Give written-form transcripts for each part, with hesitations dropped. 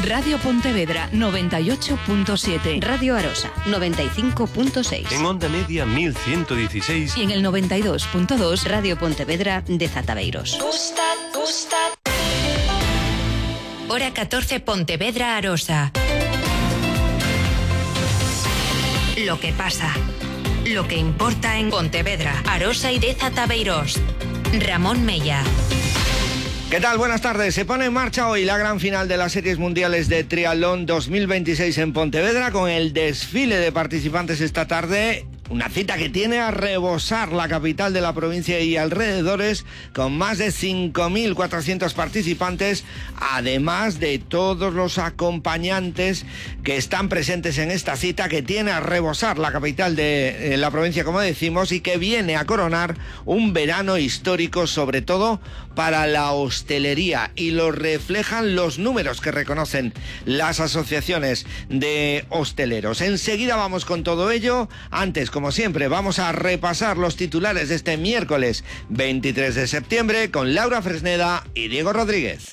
Radio Pontevedra 98.7. Radio Arosa 95.6. En onda media 1116. Y en el 92.2 Radio Pontevedra de Zataveiros. Hora 14 Pontevedra Arosa. Lo que pasa. Lo que importa en Pontevedra, Arosa y de Zataveiros. Ramón Mella. ¿Qué tal? Buenas tardes. Se pone en marcha hoy la gran final de las Series Mundiales de Triatlón 2026 en Pontevedra, con el desfile de participantes esta tarde. Una cita que tiene a rebosar la capital de la provincia y alrededores, con más de 5.400 participantes, además de todos los acompañantes que están presentes en esta cita que tiene a rebosar la capital de la provincia, como decimos, y que viene a coronar un verano histórico, sobre todo para la hostelería, y lo reflejan los números que reconocen las asociaciones de hosteleros. Enseguida vamos con todo ello. Antes, como siempre, vamos a repasar los titulares de este miércoles 23 de septiembre con Laura Fresneda y Diego Rodríguez.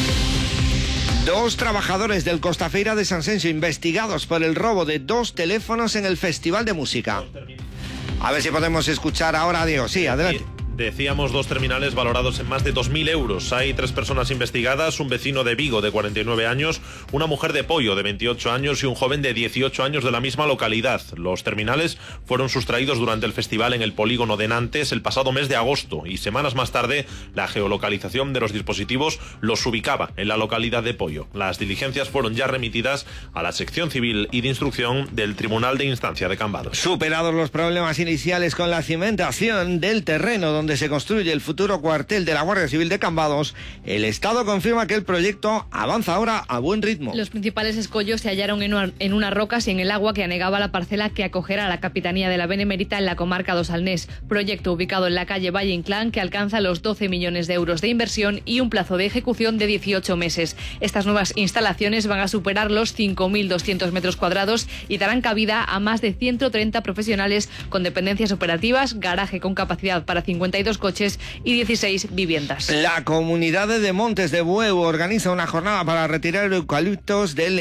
2 trabajadores del Costafeira de Sanxenxo investigados por el robo de 2 teléfonos en el Festival de Música. A ver si podemos escuchar ahora a Diego. Sí, adelante. Decíamos 2 terminales valorados en más de 2.000 euros. Hay 3 personas investigadas, un vecino de Vigo de 49 años, una mujer de Pollo de 28 años y un joven de 18 años de la misma localidad. Los terminales fueron sustraídos durante el festival en el polígono de Nantes el pasado mes de agosto, y semanas más tarde la geolocalización de los dispositivos los ubicaba en la localidad de Pollo. Las diligencias fueron ya remitidas a la sección civil y de instrucción del Tribunal de Instancia de Cambados. Superados los problemas iniciales con la cimentación del terreno donde se construye el futuro cuartel de la Guardia Civil de Cambados, el Estado confirma que el proyecto avanza ahora a buen ritmo. Los principales escollos se hallaron en unas rocas y en el agua que anegaba la parcela que acogerá la Capitanía de la Benemérita en la comarca do Salnés. Proyecto ubicado en la calle Valle Inclán, que alcanza los 12 millones de euros de inversión y un plazo de ejecución de 18 meses. Estas nuevas instalaciones van a superar los 5.200 metros cuadrados y darán cabida a más de 130 profesionales con dependencias operativas, garaje con capacidad para 52 coches y 16 viviendas. La comunidad de Montes de Bueu organiza una jornada para retirar eucaliptos del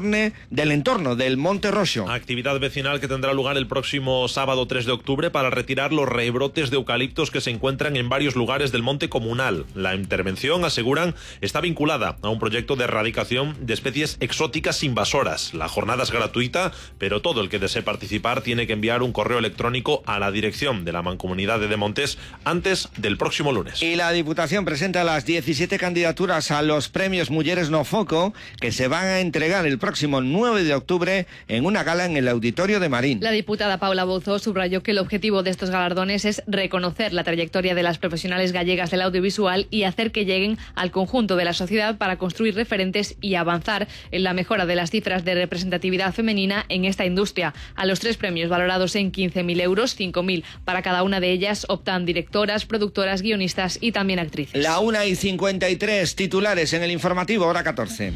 entorno del Monte Roxo. Actividad vecinal que tendrá lugar el próximo sábado 3 de octubre para retirar los rebrotes de eucaliptos que se encuentran en varios lugares del monte comunal. La intervención, aseguran, está vinculada a un proyecto de erradicación de especies exóticas invasoras. La jornada es gratuita, pero todo el que desee participar tiene que enviar un correo electrónico a la dirección de la Mancomunidad de Montes antes del próximo lunes. Y la Diputación presenta las 17 candidaturas a los premios Mujeres No Foco, que se van a entregar el próximo 9 de octubre en una gala en el Auditorio de Marín. La diputada Paula Bouzó subrayó que el objetivo de estos galardones es reconocer la trayectoria de las profesionales gallegas del audiovisual y hacer que lleguen al conjunto de la sociedad para construir referentes y avanzar en la mejora de las cifras de representatividad femenina en esta industria. A los 3 premios valorados en 15.000 euros, 5.000 para cada una de ellas, optan directoras, productoras, guionistas y también actrices. La 1:53, titulares en el informativo, hora 14.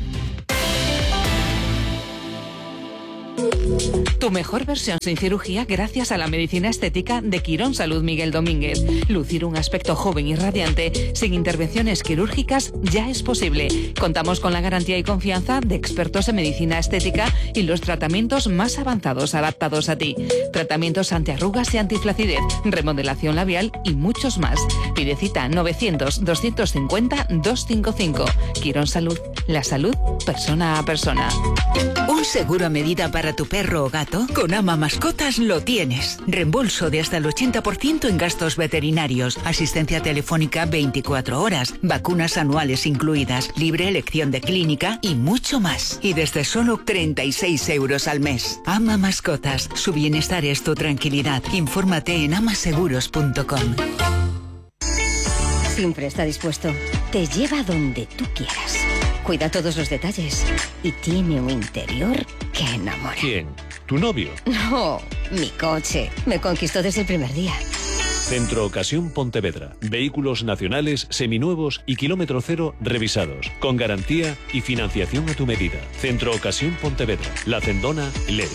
Tu mejor versión sin cirugía gracias a la medicina estética de Quirón Salud Miguel Domínguez. Lucir un aspecto joven y radiante sin intervenciones quirúrgicas ya es posible. Contamos con la garantía y confianza de expertos en medicina estética y los tratamientos más avanzados adaptados a ti. Tratamientos antiarrugas y antiflacidez, remodelación labial y muchos más. Pide cita 900-250-255. Quirón Salud, la salud persona a persona. Un seguro a medida para tu perro o gato, con Ama Mascotas lo tienes. Reembolso de hasta el 80% en gastos veterinarios, asistencia telefónica 24 horas, vacunas anuales incluidas, libre elección de clínica y mucho más. Y desde solo 36 euros al mes. Ama Mascotas, su bienestar es tu tranquilidad. Infórmate en amaseguros.com. Siempre está dispuesto. Te lleva donde tú quieras. Cuida todos los detalles. Y tiene un interior que enamora. ¿Quién? ¿Tu novio? No, mi coche. Me conquistó desde el primer día. Centro Ocasión Pontevedra. Vehículos nacionales, seminuevos y kilómetro cero revisados. Con garantía y financiación a tu medida. Centro Ocasión Pontevedra. La Cendona, Lero.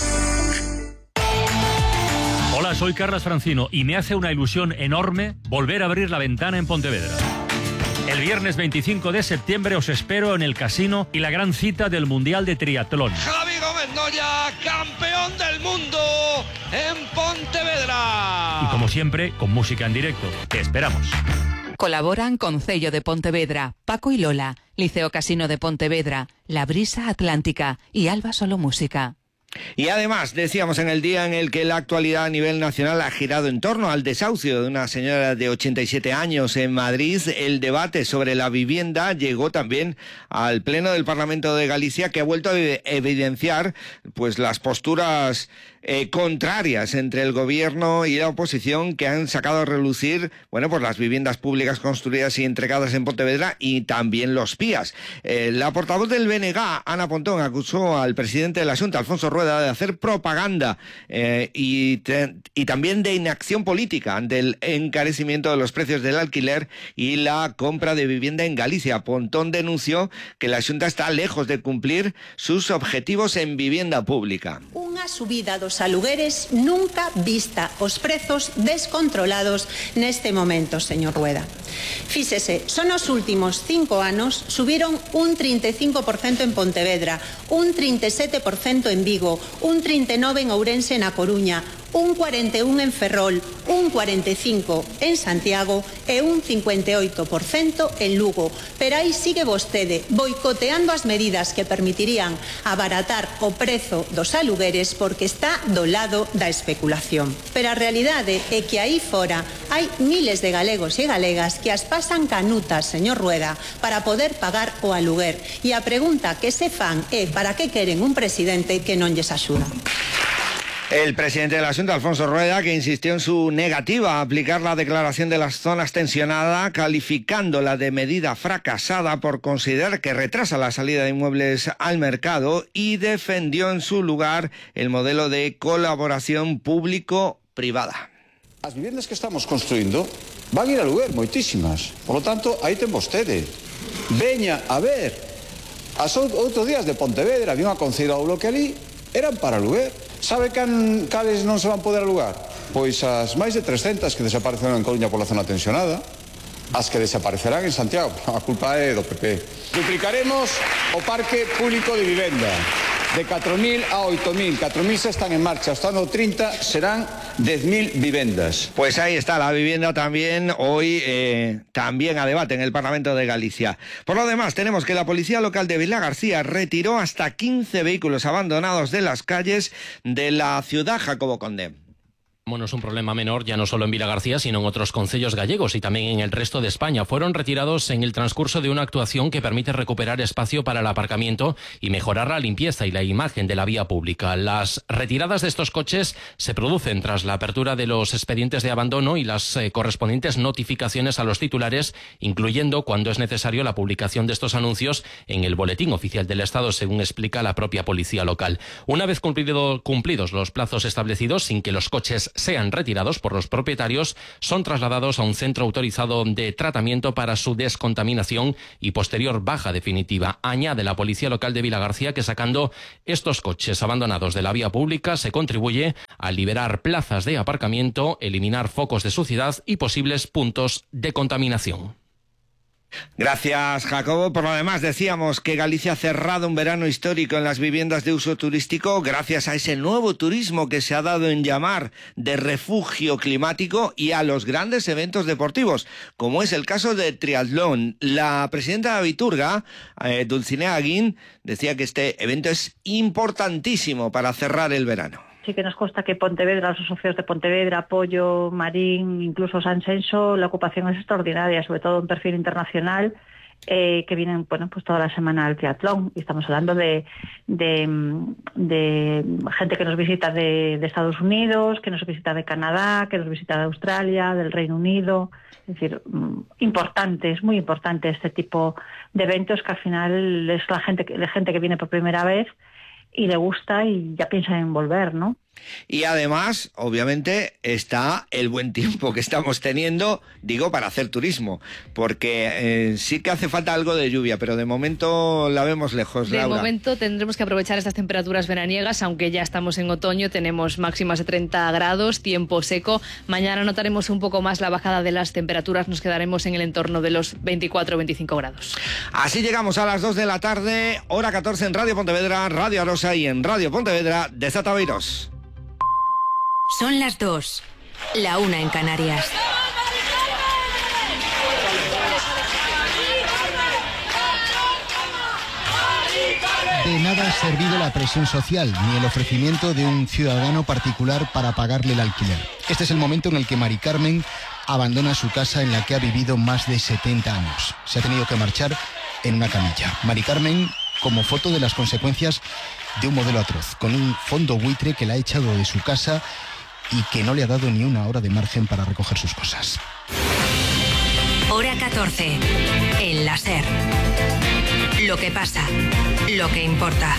Hola, soy Carlos Francino y me hace una ilusión enorme volver a abrir La Ventana en Pontevedra. El viernes 25 de septiembre os espero en el Casino y la gran cita del Mundial de Triatlón. Javi Gómez Noya, campeón del mundo en Pontevedra. Y como siempre, con música en directo. Te esperamos. Colaboran Concello de Pontevedra, Paco y Lola, Liceo Casino de Pontevedra, La Brisa Atlántica y Alba Solo Música. Y además, decíamos en el día en el que la actualidad a nivel nacional ha girado en torno al desahucio de una señora de 87 años en Madrid, el debate sobre la vivienda llegó también al Pleno del Parlamento de Galicia, que ha vuelto a evidenciar pues las posturas contrarias entre el gobierno y la oposición, que han sacado a relucir pues las viviendas públicas construidas y entregadas en Pontevedra y también los PIAs. La portavoz del BNG, Ana Pontón, acusó al presidente de la Xunta, Alfonso Rueda, de hacer propaganda y también de inacción política ante el encarecimiento de los precios del alquiler y la compra de vivienda en Galicia. Pontón denunció que la Xunta está lejos de cumplir sus objetivos en vivienda pública. Unha subida dos alugueres nunca vista, os prezos descontrolados neste momento, señor Rueda. Fíxese, son os últimos 5 anos subiron un 35% en Pontevedra, un 37% en Vigo, un 39% en Ourense e na Coruña, un 41% en Ferrol, un 45% en Santiago e un 58% en Lugo. Pero aí sigue vostede boicoteando as medidas que permitirían abaratar o prezo dos alugueres porque está do lado da especulación. Pero a realidade é que aí fora hai miles de galegos e galegas que as pasan canutas, señor Rueda, para poder pagar o aluguer. E a pregunta que se fan é para que queren un presidente que non lles axuda. El presidente de la Xunta, Alfonso Rueda, que insistió en su negativa a aplicar la declaración de las zonas tensionadas, calificándola de medida fracasada por considerar que retrasa la salida de inmuebles al mercado, y defendió en su lugar el modelo de colaboración público-privada. As vivendas que estamos construindo van ir a aluguer, moitísimas. Por lo tanto, aí ten vostede. Veña a ver. As outros días de Pontevedra, había unha concello do bloque ali, eran para aluguer. Sabe cales non se van poder alugar? Pois as máis de 300 que desapareceron en Coruña pola zona tensionada, as que desaparecerán en Santiago. A culpa é do PP. Duplicaremos o parque público de vivenda de 4.000 a 8.000. 4.000 se están en marcha. Hasta no 30 serán 10.000 viviendas. Pues ahí está la vivienda también hoy también a debate en el Parlamento de Galicia. Por lo demás, tenemos que la Policía Local de Vilagarcía retiró hasta 15 vehículos abandonados de las calles de la ciudad Jacobo Conde. Bueno, es un problema menor ya no solo en Vilagarcía, sino en otros concellos gallegos y también en el resto de España. Fueron retirados en el transcurso de una actuación que permite recuperar espacio para el aparcamiento y mejorar la limpieza y la imagen de la vía pública. Las retiradas de estos coches se producen tras la apertura de los expedientes de abandono y las correspondientes notificaciones a los titulares, incluyendo, cuando es necesario, la publicación de estos anuncios en el Boletín Oficial del Estado, según explica la propia policía local. Una vez cumplidos los plazos establecidos, sin que los coches sean retirados por los propietarios, son trasladados a un centro autorizado de tratamiento para su descontaminación y posterior baja definitiva. Añade la Policía Local de Vilagarcía que sacando estos coches abandonados de la vía pública se contribuye a liberar plazas de aparcamiento, eliminar focos de suciedad y posibles puntos de contaminación. Gracias, Jacobo. Por lo demás, decíamos que Galicia ha cerrado un verano histórico en las viviendas de uso turístico gracias a ese nuevo turismo que se ha dado en llamar de refugio climático y a los grandes eventos deportivos, como es el caso de triatlón. La presidenta de Abiturga, Dulcinea Aguín, decía que este evento es importantísimo para cerrar el verano. Sí que nos consta que Pontevedra, los socios de Pontevedra, Pollo, Marín, incluso Sanxenxo, la ocupación es extraordinaria, sobre todo en perfil internacional, que vienen pues toda la semana al triatlón. Y estamos hablando de gente que nos visita de Estados Unidos, que nos visita de Canadá, que nos visita de Australia, del Reino Unido. Es decir, importante, es muy importante este tipo de eventos que al final es la gente que viene por primera vez y le gusta y ya piensa en volver, ¿no? Y además, obviamente, está el buen tiempo que estamos teniendo, digo, para hacer turismo, porque sí que hace falta algo de lluvia, pero de momento la vemos lejos, Laura. De momento tendremos que aprovechar estas temperaturas veraniegas, aunque ya estamos en otoño, tenemos máximas de 30 grados, tiempo seco. Mañana notaremos un poco más la bajada de las temperaturas, nos quedaremos en el entorno de los 24 o 25 grados. Así llegamos a las 2 de la tarde, hora 14 en Radio Pontevedra, Radio Arosa y en Radio Pontevedra de Zataviros. Son las 2, la 1 en Canarias. De nada ha servido la presión social ni el ofrecimiento de un ciudadano particular para pagarle el alquiler. Este es el momento en el que Mari Carmen abandona su casa en la que ha vivido más de 70 años. Se ha tenido que marchar en una camilla. Mari Carmen, como foto de las consecuencias de un modelo atroz, con un fondo buitre que la ha echado de su casa y que no le ha dado ni una hora de margen para recoger sus cosas. Hora 14, en la SER. Lo que pasa, lo que importa.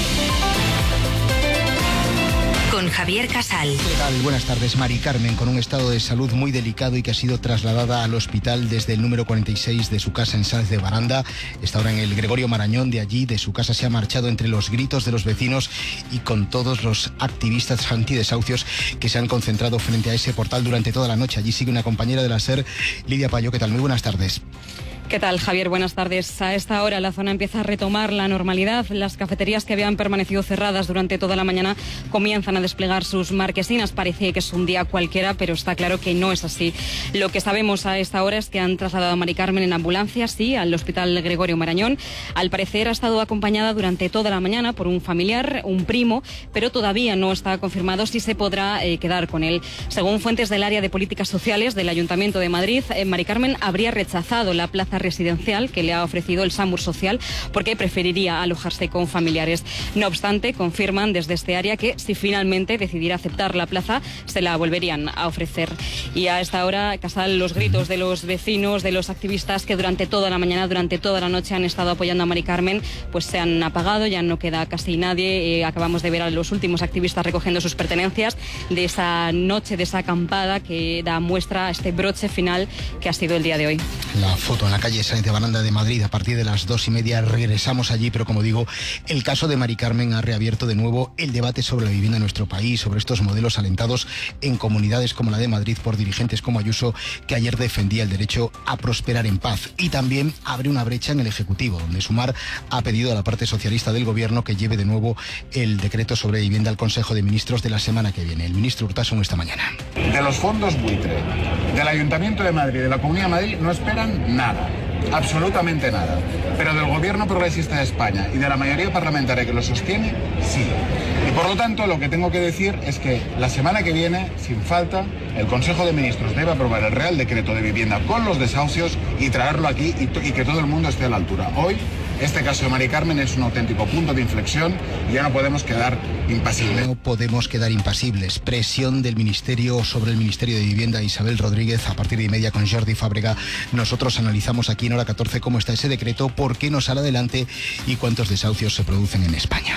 Con Javier Casal. ¿Qué tal? Buenas tardes. Mari Carmen, con un estado de salud muy delicado y que ha sido trasladada al hospital desde el número 46 de su casa en Sáenz de Baranda. Está ahora en el Gregorio Marañón. De allí, de su casa, se ha marchado entre los gritos de los vecinos y con todos los activistas antidesahucios que se han concentrado frente a ese portal durante toda la noche. Allí sigue una compañera de la SER, Lidia Payo. ¿Qué tal? Muy buenas tardes. ¿Qué tal, Javier? Buenas tardes. A esta hora la zona empieza a retomar la normalidad. Las cafeterías que habían permanecido cerradas durante toda la mañana comienzan a desplegar sus marquesinas. Parece que es un día cualquiera, pero está claro que no es así. Lo que sabemos a esta hora es que han trasladado a Mari Carmen en ambulancia, sí, al Hospital Gregorio Marañón. Al parecer ha estado acompañada durante toda la mañana por un familiar, un primo, pero todavía no está confirmado si se podrá quedar con él. Según fuentes del área de políticas sociales del Ayuntamiento de Madrid, Mari Carmen habría rechazado la plaza residencial que le ha ofrecido el SAMUR Social porque preferiría alojarse con familiares. No obstante, confirman desde este área que si finalmente decidiera aceptar la plaza, se la volverían a ofrecer. Y a esta hora, Casal, los gritos de los vecinos, de los activistas que durante toda la mañana, durante toda la noche han estado apoyando a Mari Carmen, pues se han apagado, ya no queda casi nadie. Acabamos de ver a los últimos activistas recogiendo sus pertenencias de esa noche, de esa acampada que da muestra a este broche final que ha sido el día de hoy. La foto en la calle Sáenz de Baranda de Madrid. A partir de las 2:30 regresamos allí, pero como digo, el caso de Mari Carmen ha reabierto de nuevo el debate sobre la vivienda en nuestro país, sobre estos modelos alentados en comunidades como la de Madrid por dirigentes como Ayuso, que ayer defendía el derecho a prosperar en paz. Y también abre una brecha en el Ejecutivo, donde Sumar ha pedido a la parte socialista del Gobierno que lleve de nuevo el decreto sobre vivienda al Consejo de Ministros de la semana que viene. El ministro Urtasun esta mañana. De los fondos buitre, del Ayuntamiento de Madrid, de la Comunidad de Madrid, no esperan nada. Absolutamente nada. Pero del Gobierno Progresista de España y de la mayoría parlamentaria que lo sostiene, sí. Y por lo tanto, lo que tengo que decir es que la semana que viene, sin falta, el Consejo de Ministros debe aprobar el Real Decreto de Vivienda con los desahucios y traerlo aquí y que todo el mundo esté a la altura. Hoy, este caso de Mari Carmen es un auténtico punto de inflexión y ya no podemos quedar impasibles. No podemos quedar impasibles. Presión del Ministerio sobre el Ministerio de Vivienda. Isabel Rodríguez, a partir de 1:30 con Jordi Fábrega. Nosotros analizamos aquí en hora 14 cómo está ese decreto, por qué no sale adelante y cuántos desahucios se producen en España.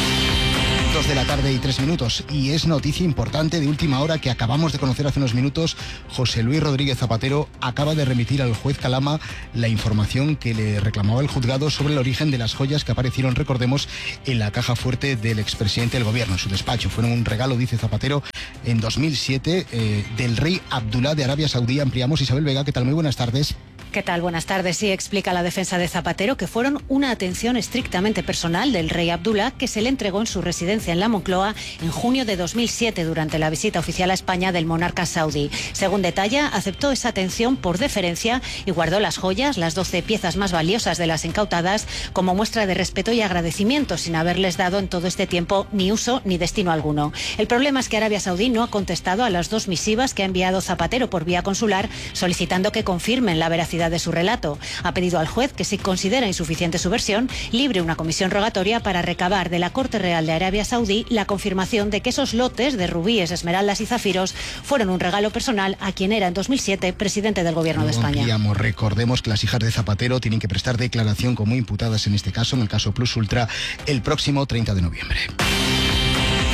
2 de la tarde y 3 minutos. Y es noticia importante de última hora que acabamos de conocer hace unos minutos. José Luis Rodríguez Zapatero acaba de remitir al juez Calama la información que le reclamaba el juzgado sobre el origen de las joyas que aparecieron, recordemos, en la caja fuerte del expresidente del gobierno, en su despacho. Fueron un regalo, dice Zapatero, en 2007 del rey Abdulá de Arabia Saudí. Ampliamos. Isabel Vega, ¿qué tal? Muy buenas tardes. ¿Qué tal? Buenas tardes. Sí, explica la defensa de Zapatero que fueron una atención estrictamente personal del rey Abdulá que se le entregó en su residencia en la Moncloa en junio de 2007 durante la visita oficial a España del monarca saudí. Según detalla, aceptó esa atención por deferencia y guardó las joyas, las 12 piezas más valiosas de las incautadas, como muestra de respeto y agradecimiento, sin haberles dado en todo este tiempo ni uso ni destino alguno. El problema es que Arabia Saudí no ha contestado a las 2 misivas que ha enviado Zapatero por vía consular solicitando que confirmen la veracidad de su relato. Ha pedido al juez que, si considera insuficiente su versión, libre una comisión rogatoria para recabar de la Corte Real de Arabia Saudí la confirmación de que esos lotes de rubíes, esmeraldas y zafiros fueron un regalo personal a quien era en 2007 presidente del Gobierno de España. Recordemos que las hijas de Zapatero tienen que prestar declaración como imputadas en este caso, en el caso Plus Ultra, el próximo 30 de noviembre.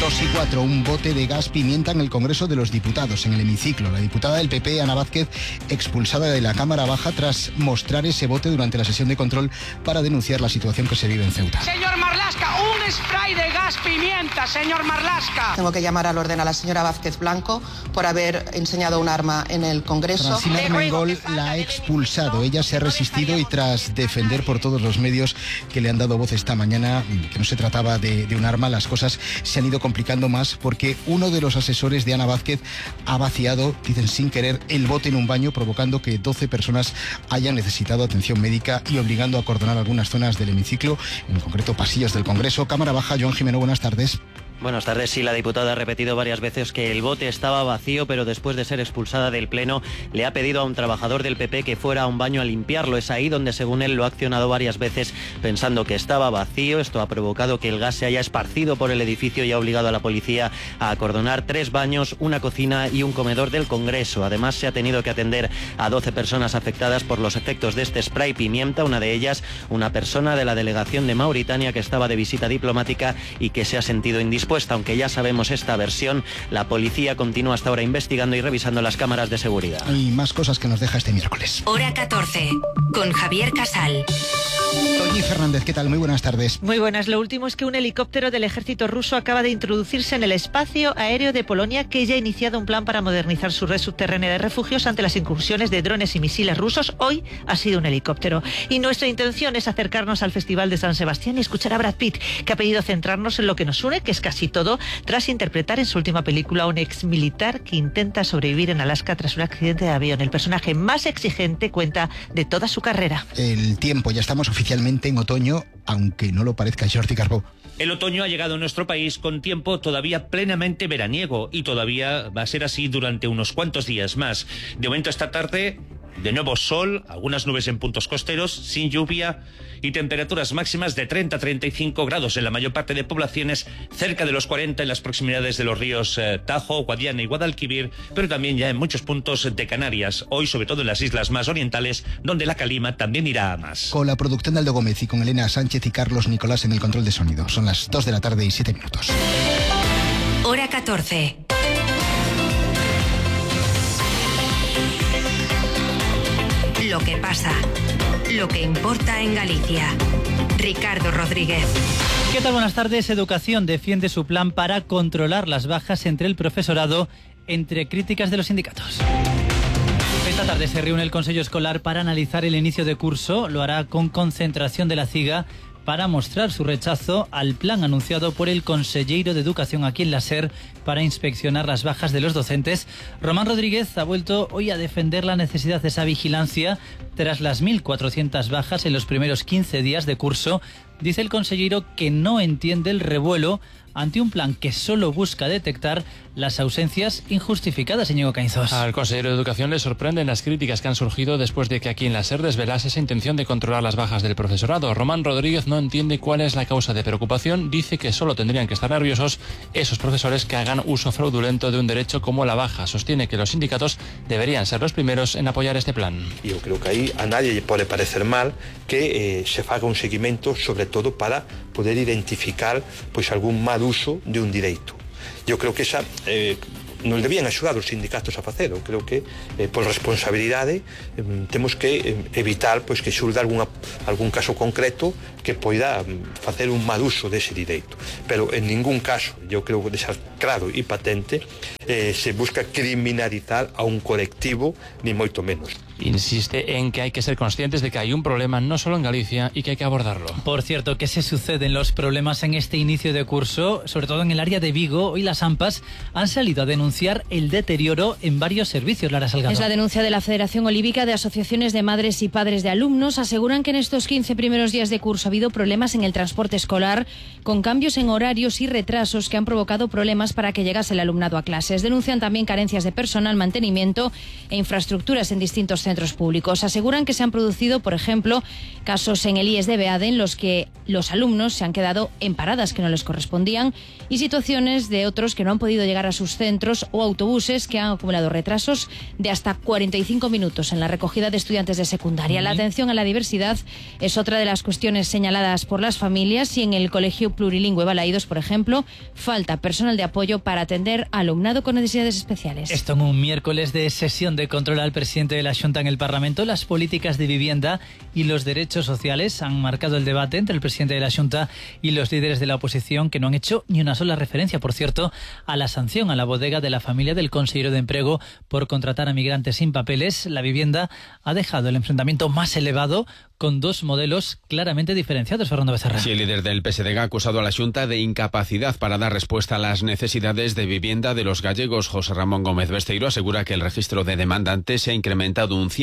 2:04, un bote de gas pimienta en el Congreso de los Diputados, en el hemiciclo. La diputada del PP, Ana Vázquez, expulsada de la Cámara Baja tras mostrar ese bote durante la sesión de control para denunciar la situación que se vive en Ceuta. Señor Marlaska, un spray de gas pimienta, señor Marlaska. Tengo que llamar al orden a la señora Vázquez Blanco por haber enseñado un arma en el Congreso. Francina Armengol la ha expulsado. Ella se ha resistido y tras defender por todos los medios que le han dado voz esta mañana que no se trataba de un arma, las cosas se han ido complicando más porque uno de los asesores de Ana Vázquez ha vaciado, dicen sin querer, el bote en un baño, provocando que 12 personas hayan necesitado atención médica y obligando a acordonar algunas zonas del hemiciclo, en concreto pasillos del Congreso. Cámara Baja, Joan Jimeno, buenas tardes. Buenas tardes. Sí, la diputada ha repetido varias veces que el bote estaba vacío, pero después de ser expulsada del Pleno le ha pedido a un trabajador del PP que fuera a un baño a limpiarlo. Es ahí donde, según él, lo ha accionado varias veces pensando que estaba vacío. Esto ha provocado que el gas se haya esparcido por el edificio y ha obligado a la policía a acordonar 3 baños, una cocina y un comedor del Congreso. Además, se ha tenido que atender a 12 personas afectadas por los efectos de este spray pimienta, una de ellas una persona de la delegación de Mauritania que estaba de visita diplomática y que se ha sentido indispuesta. Aunque ya sabemos esta versión, la policía continúa hasta ahora investigando y revisando las cámaras de seguridad. Y más cosas que nos deja este miércoles. Hora 14, con Javier Casal. Toñi Fernández, ¿qué tal? Muy buenas tardes. Muy buenas. Lo último es que un helicóptero del ejército ruso acaba de introducirse en el espacio aéreo de Polonia, que ya ha iniciado un plan para modernizar su red subterránea de refugios ante las incursiones de drones y misiles rusos. Hoy ha sido un helicóptero. Y nuestra intención es acercarnos al Festival de San Sebastián y escuchar a Brad Pitt, que ha pedido centrarnos en lo que nos une, que es casi todo, tras interpretar en su última película a un ex militar que intenta sobrevivir en Alaska tras un accidente de avión. El personaje más exigente cuenta de toda su carrera. El tiempo, ya estamos oficialmente en otoño, aunque no lo parezca, Jordi Carbó. El otoño ha llegado a nuestro país con tiempo todavía plenamente veraniego y todavía va a ser así durante unos cuantos días más. De momento esta tarde, de nuevo sol, algunas nubes en puntos costeros, sin lluvia y temperaturas máximas de 30 a 35 grados en la mayor parte de poblaciones, cerca de los 40 en las proximidades de los ríos Tajo, Guadiana y Guadalquivir, pero también ya en muchos puntos de Canarias, hoy sobre todo en las islas más orientales, donde la calima también irá a más. Con la producción de Aldo Gómez y con Elena Sánchez y Carlos Nicolás en el control de sonido. Son las 2 de la tarde y 7 minutos. Hora 14. Lo que pasa, lo que importa en Galicia. Ricardo Rodríguez. ¿Qué tal? Buenas tardes. Educación defiende su plan para controlar las bajas entre el profesorado, entre críticas de los sindicatos. Esta tarde se reúne el Consejo Escolar para analizar el inicio de curso. Lo hará con concentración de la CIGA para mostrar su rechazo al plan anunciado por el consellero de Educación aquí en la SER para inspeccionar las bajas de los docentes. Román Rodríguez ha vuelto hoy a defender la necesidad de esa vigilancia tras las 1.400 bajas en los primeros 15 días de curso. Dice el consellero que no entiende el revuelo ante un plan que solo busca detectar las ausencias injustificadas, Íñigo Caínzos. Al consejero de Educación le sorprenden las críticas que han surgido después de que aquí en la SER desvelase esa intención de controlar las bajas del profesorado. Román Rodríguez no entiende cuál es la causa de preocupación. Dice que solo tendrían que estar nerviosos esos profesores que hagan uso fraudulento de un derecho como la baja. Sostiene que los sindicatos deberían ser los primeros en apoyar este plan. Yo creo que ahí a nadie le puede parecer mal que se haga un seguimiento, sobre todo para poder identificar pues algún mal uso de un derecho. Yo creo que esa nos debían axudar os sindicatos a facelo. Creo que por responsabilidade temos que evitar pois que xurda algún caso concreto que poida facer un mal uso dese direito, pero en ningún caso, yo creo que deixar claro e patente, se busca criminalizar a un colectivo, ni moito menos. Insiste en que hay que ser conscientes de que hay un problema no solo en Galicia y que hay que abordarlo. Por cierto, ¿qué se suceden los problemas en este inicio de curso? Sobre todo en el área de Vigo. Hoy las AMPAs han salido a denunciar el deterioro en varios servicios. Lara Salgado. Es la denuncia de la Federación Olívica de Asociaciones de Madres y Padres de Alumnos. Aseguran que en estos 15 primeros días de curso ha habido problemas en el transporte escolar, con cambios en horarios y retrasos que han provocado problemas para que llegase el alumnado a clases. Denuncian también carencias de personal, mantenimiento e infraestructuras en distintos centros públicos. Aseguran que se han producido, por ejemplo, casos en el IES de Beade en los que los alumnos se han quedado en paradas que no les correspondían y situaciones de otros que no han podido llegar a sus centros o autobuses que han acumulado retrasos de hasta 45 minutos en la recogida de estudiantes de secundaria. La atención a la diversidad es otra de las cuestiones señaladas por las familias y en el Colegio Plurilingüe Balaídos, por ejemplo, falta personal de apoyo para atender a alumnado con necesidades especiales. Esto en un miércoles de sesión de control al presidente de la Xunta en el Parlamento. Las políticas de vivienda y los derechos sociales han marcado el debate entre el presidente de la Xunta y los líderes de la oposición, que no han hecho ni una sola referencia, por cierto, a la sanción a la bodega de la familia del consejero de Empleo por contratar a migrantes sin papeles. La vivienda ha dejado el enfrentamiento más elevado, con dos modelos claramente diferenciados. Fernando Becerra. Sí, el líder del PSDG ha acusado a la Xunta de incapacidad para dar respuesta a las necesidades de vivienda de los gallegos. José Ramón Gómez Besteiro asegura que el registro de demandantes se ha incrementado un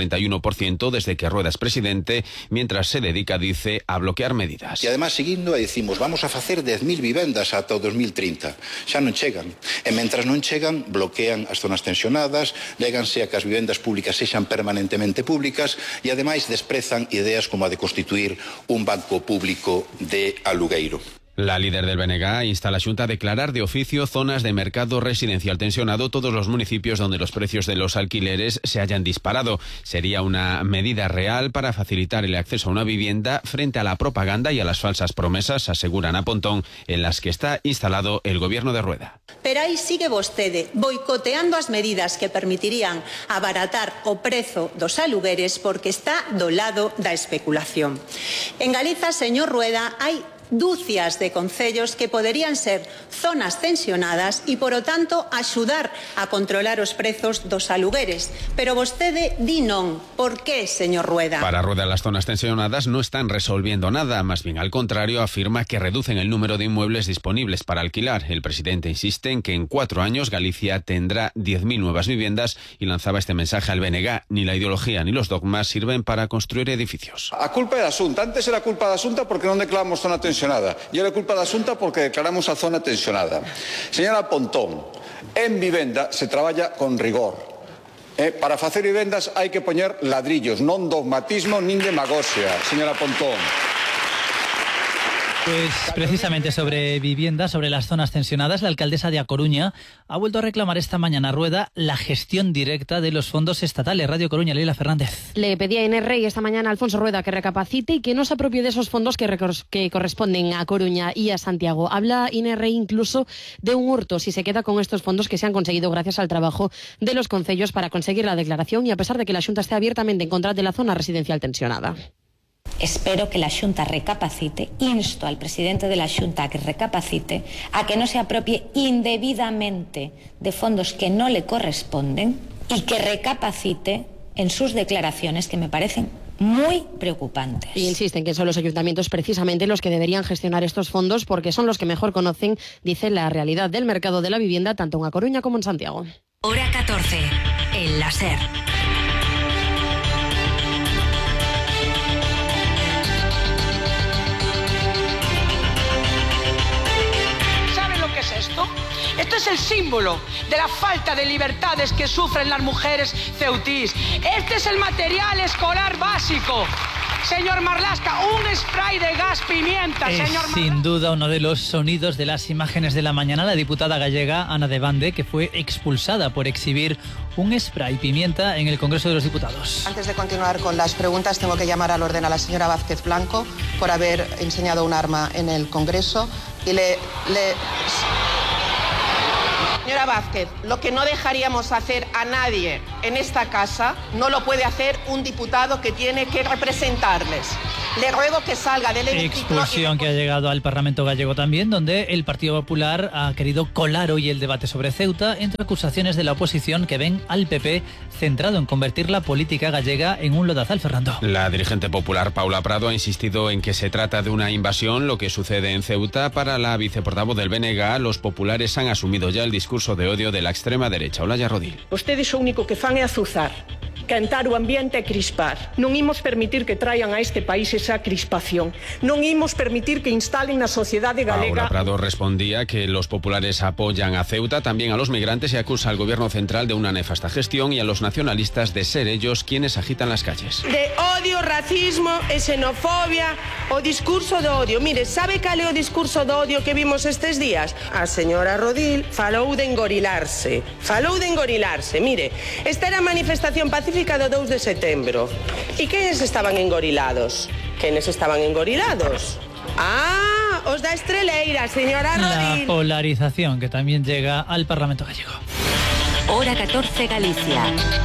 141% desde que Rueda es presidente, mientras se dedica, dice, a bloquear medidas. E además, seguindo, decimos, vamos a facer 10.000 vivendas ata o 2030. Xa non chegan. E mentras non chegan, bloquean as zonas tensionadas, léganse a que as vivendas públicas sexan permanentemente públicas e ademais desprezan ideas como a de constituir un banco público de alugueiro. La líder del BNG insta a la Xunta a declarar de oficio zonas de mercado residencial tensionado todos los municipios donde los precios de los alquileres se hayan disparado. Sería una medida real para facilitar el acceso a una vivienda frente a la propaganda y a las falsas promesas, aseguran a Pontón, en las que está instalado el gobierno de Rueda. Pero aí sigue vostede boicoteando as medidas que permitirían abaratar o prezo dos alugueres porque está do lado da especulación. En Galiza, señor Rueda, hai dúcias de concellos que poderían ser zonas tensionadas e, por o tanto, axudar a controlar os prezos dos alugueres. Pero vostede di non. Por qué, señor Rueda? Para Rueda, las zonas tensionadas no están resolviendo nada. Más bien, al contrario, afirma que reducen el número de inmuebles disponibles para alquilar. El presidente insiste en que en 4 años Galicia tendrá 10.000 nuevas viviendas y lanzaba este mensaje al BNG. Ni la ideología ni los dogmas sirven para construir edificios. A culpa é da Xunta. Antes era culpa da Xunta porque non declaramos zona tensionada. E era culpa da Xunta porque declaramos a zona tensionada. Señora Pontón, en vivenda se traballa con rigor. Para facer vivendas hai que poñer ladrillos, non dogmatismo nin demagoxia, señora Pontón. Pues precisamente sobre vivienda, sobre las zonas tensionadas, la alcaldesa de A Coruña ha vuelto a reclamar esta mañana a Rueda la gestión directa de los fondos estatales. Radio Coruña, Leila Fernández. Le pedía a Inés Rey esta mañana a Alfonso Rueda que recapacite y que no se apropie de esos fondos que corresponden a Coruña y a Santiago. Habla Inés Rey incluso de un hurto si se queda con estos fondos que se han conseguido gracias al trabajo de los concellos para conseguir la declaración y a pesar de que la Xunta esté abiertamente en contra de la zona residencial tensionada. Espero que la Xunta recapacite, insto al presidente de la Xunta a que recapacite, a que no se apropie indebidamente de fondos que no le corresponden y que recapacite en sus declaraciones, que me parecen muy preocupantes. Y insisten que son los ayuntamientos precisamente los que deberían gestionar estos fondos porque son los que mejor conocen, dice, la realidad del mercado de la vivienda tanto en A Coruña como en Santiago. Hora 14, el láser. Esto es el símbolo de la falta de libertades que sufren las mujeres ceutís. Este es el material escolar básico. Señor Marlaska, un spray de gas pimienta, señor Marlaska. Sin duda uno de los sonidos de las imágenes de la mañana, la diputada gallega Ana de Bande, que fue expulsada por exhibir un spray pimienta en el Congreso de los Diputados. Antes de continuar con las preguntas, tengo que llamar al orden a la señora Vázquez Blanco por haber enseñado un arma en el Congreso y Señora Vázquez, lo que no dejaríamos hacer a nadie en esta casa no lo puede hacer un diputado que tiene que representarles. Le ruego que salga del hemiciclo. Expulsión que ha llegado al Parlamento gallego también, donde el Partido Popular ha querido colar hoy el debate sobre Ceuta entre acusaciones de la oposición que ven al PP centrado en convertir la política gallega en un lodazal. Fernando. La dirigente popular Paula Prado ha insistido en que se trata de una invasión lo que sucede en Ceuta. Para la viceportavoz del BNG, los populares han asumido ya el discurso de odio de la extrema derecha. Olaya Rodil. Vostedes o único que fan é azuzar quentar o ambiente e crispar. Non imos permitir que traian a este país esa crispación. Non imos permitir que instalen na sociedade galega... Paula Prado respondía que los populares apoyan a Ceuta, también a los migrantes, y acusa al gobierno central de una nefasta gestión y a los nacionalistas de ser ellos quienes agitan las calles. De odio, racismo e xenofobia, o discurso de odio. Mire, sabe cal é o discurso de odio que vimos estes días? A señora Rodil falou de engorilarse. Mire, esta era a manifestación pacífica do 2 de setembro. E quenes estaban engorilados? Ah, os da Estreleira, señora Rodil. La polarización que también llega al Parlamento gallego. Hora 14 Galicia.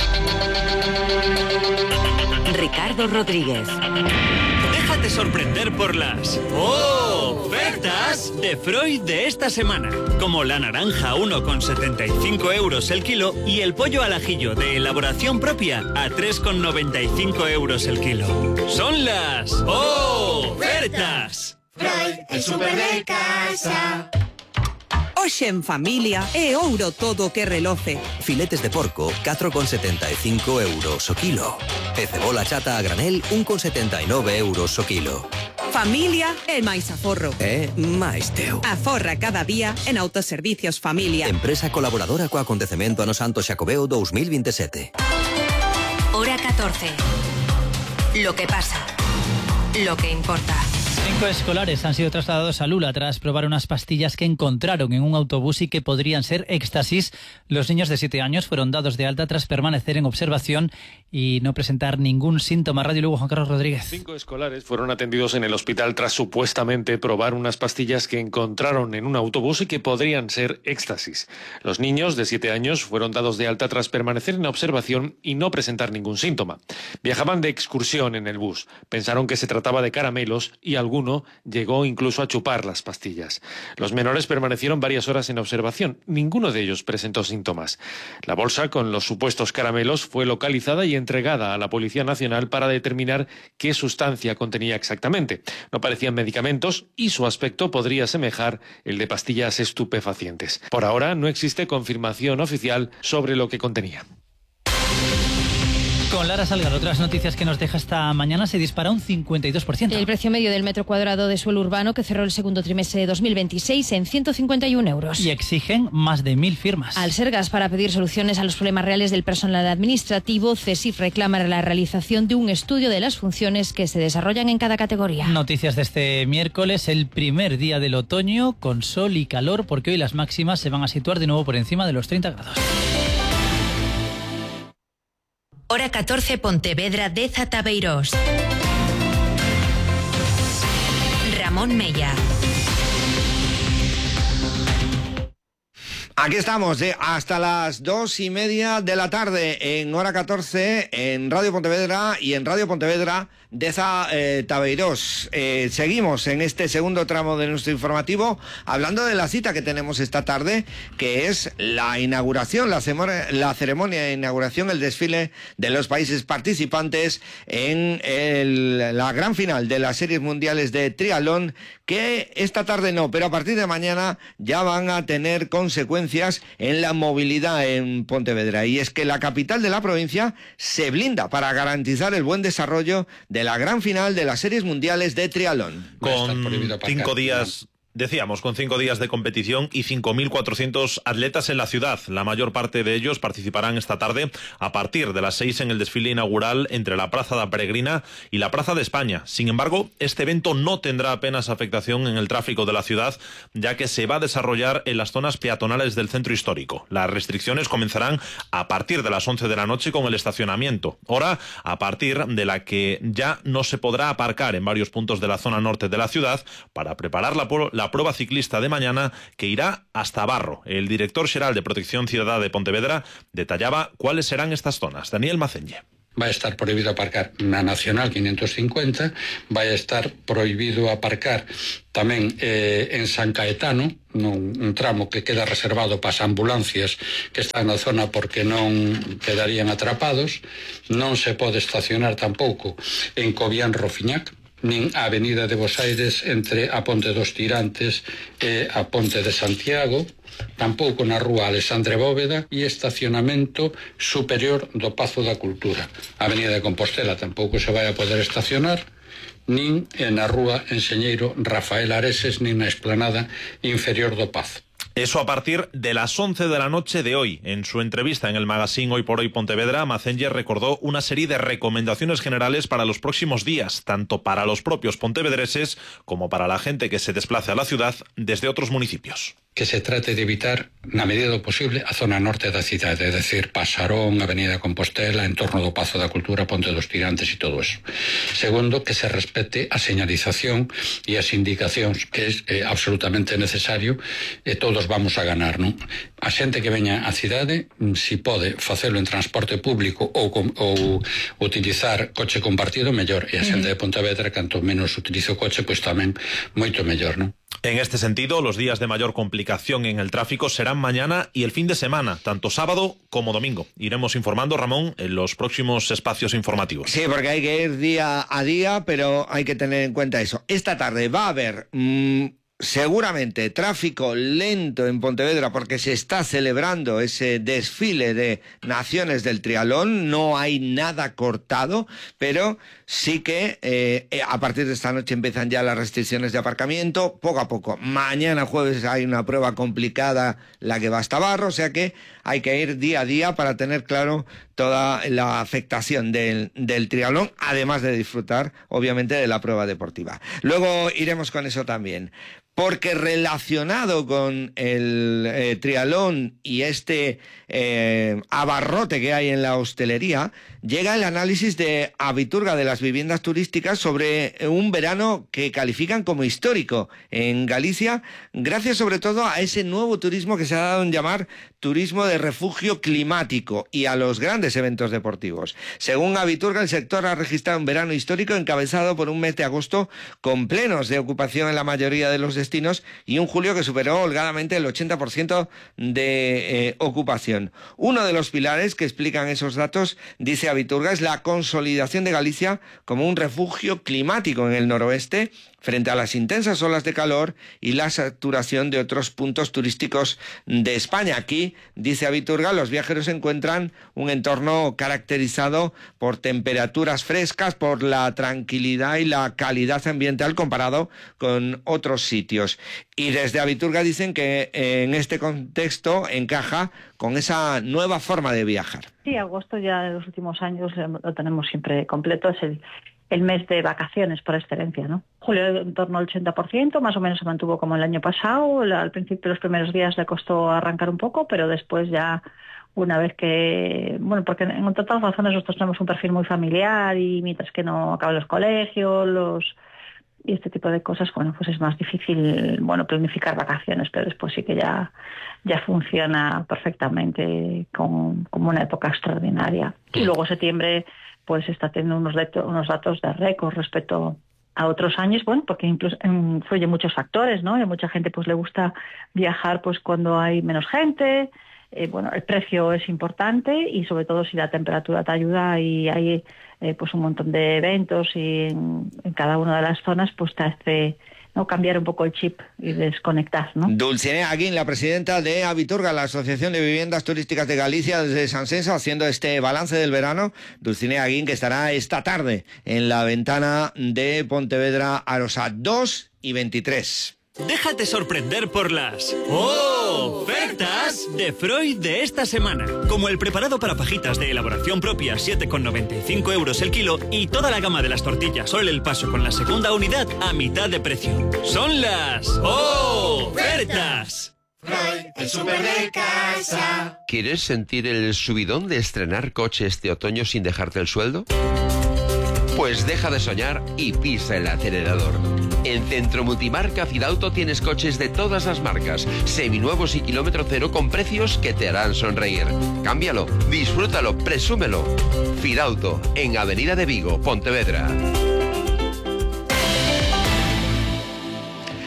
Ricardo Rodríguez. Déjate sorprender por las ofertas de Freud de esta semana. Como la naranja a 1,75 euros el kilo y el pollo al ajillo de elaboración propia a 3,95 euros el kilo. Son las ofertas. Freud, el super de casa. Hoxe en familia é ouro todo que reloce. Filetes de porco, 4,75 euros o kilo. E cebola chata a granel, 1,79 euros o kilo. Familia é máis aforro. É máis teu. Aforra cada día en Autoservicios Familia. Empresa colaboradora co acontecemento Ano Santo Xacobeo 2027. Hora 14. Lo que pasa. Lo que importa. 5 escolares han sido trasladados a Lula tras probar unas pastillas que encontraron en un autobús y que podrían ser éxtasis. Los niños de 7 años fueron dados de alta tras permanecer en observación y no presentar ningún síntoma. Radio Lugo, Juan Carlos Rodríguez. 5 escolares fueron atendidos en el hospital tras supuestamente probar unas pastillas que encontraron en un autobús y que podrían ser éxtasis. Los niños de 7 años fueron dados de alta tras permanecer en observación y no presentar ningún síntoma. Viajaban de excursión en el bus. Pensaron que se trataba de caramelos y alguno llegó incluso a chupar las pastillas. Los menores permanecieron varias horas en observación. Ninguno de ellos presentó síntomas. La bolsa con los supuestos caramelos fue localizada y entregada a la Policía Nacional para determinar qué sustancia contenía exactamente. No parecían medicamentos y su aspecto podría asemejar el de pastillas estupefacientes. Por ahora no existe confirmación oficial sobre lo que contenía. Con Lara Salgado, otras noticias que nos deja esta mañana, se dispara un 52%. El precio medio del metro cuadrado de suelo urbano, que cerró el segundo trimestre de 2026 en 151 euros. Y exigen más de 1.000 firmas. Al Sergas, para pedir soluciones a los problemas reales del personal administrativo, CESIF reclama la realización de un estudio de las funciones que se desarrollan en cada categoría. Noticias de este miércoles, el primer día del otoño, con sol y calor, porque hoy las máximas se van a situar de nuevo por encima de los 30 grados. Hora 14 Pontevedra de Tabeirós. Ramón Mella. Aquí estamos hasta las 2:30 de la tarde en Hora 14 en Radio Pontevedra y en Radio Pontevedra de Tabeirós. Seguimos en este segundo tramo de nuestro informativo hablando de la cita que tenemos esta tarde, que es la inauguración, la ceremonia de inauguración, el desfile de los países participantes en la gran final de las series mundiales de triatlón, que esta tarde no, pero a partir de mañana ya van a tener consecuencias en la movilidad en Pontevedra. Y es que la capital de la provincia se blinda para garantizar el buen desarrollo de la gran final de las series mundiales de triatlón. Con 5 días... Decíamos, con 5 días de competición y 5.400 atletas en la ciudad. La mayor parte de ellos participarán esta tarde a partir de las 6 en el desfile inaugural entre la Praza da Peregrina y la Plaza de España. Sin embargo, este evento no tendrá apenas afectación en el tráfico de la ciudad, ya que se va a desarrollar en las zonas peatonales del centro histórico. Las restricciones comenzarán a partir de las 11 de la noche con el estacionamiento, hora a partir de la que ya no se podrá aparcar en varios puntos de la zona norte de la ciudad para preparar la prueba ciclista de mañana, que irá hasta Barro. El director xeral de Protección Ciudadá de Pontevedra detallaba cuáles serán estas zonas. Daniel Macenlle. Vai estar prohibido aparcar na Nacional 550, vai estar prohibido aparcar tamén en San Caetano, un tramo que queda reservado para as ambulancias que están na zona porque non quedarían atrapados. Non se pode estacionar tampouco en Cobián Rofiñac, nin a Avenida de Bos Aires entre a Ponte dos Tirantes e a Ponte de Santiago, tampouco na rúa Alexandre Bóveda e estacionamento superior do Pazo da Cultura. A Avenida de Compostela tampouco se vai a poder estacionar, nin na rúa Enxeñeiro Rafael Areses, nin na explanada inferior do Pazo. Eso a partir de las 11 de la noche de hoy. En su entrevista en el magazine Hoy por Hoy Pontevedra, Macenger recordó una serie de recomendaciones generales para los próximos días, tanto para los propios pontevedreses como para la gente que se desplace a la ciudad desde otros municipios. Que se trate de evitar, na medida do posible, a zona norte da cidade, é dicir, Pasarón, Avenida Compostela, en torno do Pazo da Cultura, Ponte dos Tirantes e todo eso. Segundo, que se respete a señalización e as indicacións, que é absolutamente necesario, e todos vamos a ganar, non? A xente que veña á cidade, si pode facelo en transporte público ou utilizar coche compartido, mellor. E a xente de Pontevedra, canto menos utilizo o coche, pois tamén moito mellor, non? En este sentido, los días de mayor complicación en el tráfico serán mañana y el fin de semana, tanto sábado como domingo. Iremos informando, Ramón, en los próximos espacios informativos. Sí, porque hay que ir día a día, pero hay que tener en cuenta eso. Esta tarde va a haber seguramente tráfico lento en Pontevedra porque se está celebrando ese desfile de naciones del triatlón. No hay nada cortado, pero sí que a partir de esta noche empiezan ya las restricciones de aparcamiento, poco a poco. Mañana jueves hay una prueba complicada, la que va hasta Barro, o sea que hay que ir día a día para tener claro toda la afectación del triatlón, además de disfrutar, obviamente, de la prueba deportiva. Luego iremos con eso también. Porque relacionado con el triatlón y este abarrote que hay en la hostelería, llega el análisis de Abiturga de las viviendas turísticas sobre un verano que califican como histórico en Galicia, gracias sobre todo a ese nuevo turismo que se ha dado en llamar turismo de refugio climático y a los grandes eventos deportivos. Según Abiturga, el sector ha registrado un verano histórico encabezado por un mes de agosto con plenos de ocupación en la mayoría de los destinos y un julio que superó holgadamente el 80% de ocupación. Uno de los pilares que explican esos datos, dice Abiturga, es la consolidación de Galicia como un refugio climático en el noroeste frente a las intensas olas de calor y la saturación de otros puntos turísticos de España. Aquí, dice Abiturga, los viajeros encuentran un entorno caracterizado por temperaturas frescas, por la tranquilidad y la calidad ambiental comparado con otros sitios. Y desde Abiturga dicen que en este contexto encaja con esa nueva forma de viajar. Sí, agosto ya en los últimos años lo tenemos siempre completo, es el mes de vacaciones por excelencia, ¿no? Julio en torno al 80%, más o menos se mantuvo como el año pasado. Al principio, los primeros días le costó arrancar un poco, pero después ya, una vez que... Bueno, porque en otras razones nosotros tenemos un perfil muy familiar y mientras que no acaban los colegios, y este tipo de cosas, bueno, pues es más difícil, bueno, planificar vacaciones, pero después sí que ya funciona perfectamente como una época extraordinaria. Y luego septiembre pues está teniendo unos datos de récord respecto a otros años, bueno, porque incluso influyen muchos factores, ¿no? Y a mucha gente pues le gusta viajar pues cuando hay menos gente, bueno, el precio es importante y sobre todo si la temperatura te ayuda y hay pues un montón de eventos y en cada una de las zonas pues te hace, ¿no?, cambiar un poco el chip y desconectar, ¿no? Dulcinea Aguín, la presidenta de Abiturga, la Asociación de Viviendas Turísticas de Galicia, desde Sansenso, haciendo este balance del verano. Dulcinea Aguín, que estará esta tarde en la ventana de Pontevedra Arosa 2 y 23. Déjate sorprender por las ofertas de Freud de esta semana. Como el preparado para fajitas de elaboración propia, 7,95 € el kilo, y toda la gama de las tortillas Sol el Paso con la segunda unidad a mitad de precio. Son las ofertas. Freud, el súper de casa. ¿Quieres sentir el subidón de estrenar coche este otoño sin dejarte el sueldo? Pues deja de soñar y pisa el acelerador. En Centro Multimarca Fidauto tienes coches de todas las marcas, seminuevos y kilómetro cero con precios que te harán sonreír. Cámbialo, disfrútalo, presúmelo. Fidauto, en Avenida de Vigo, Pontevedra.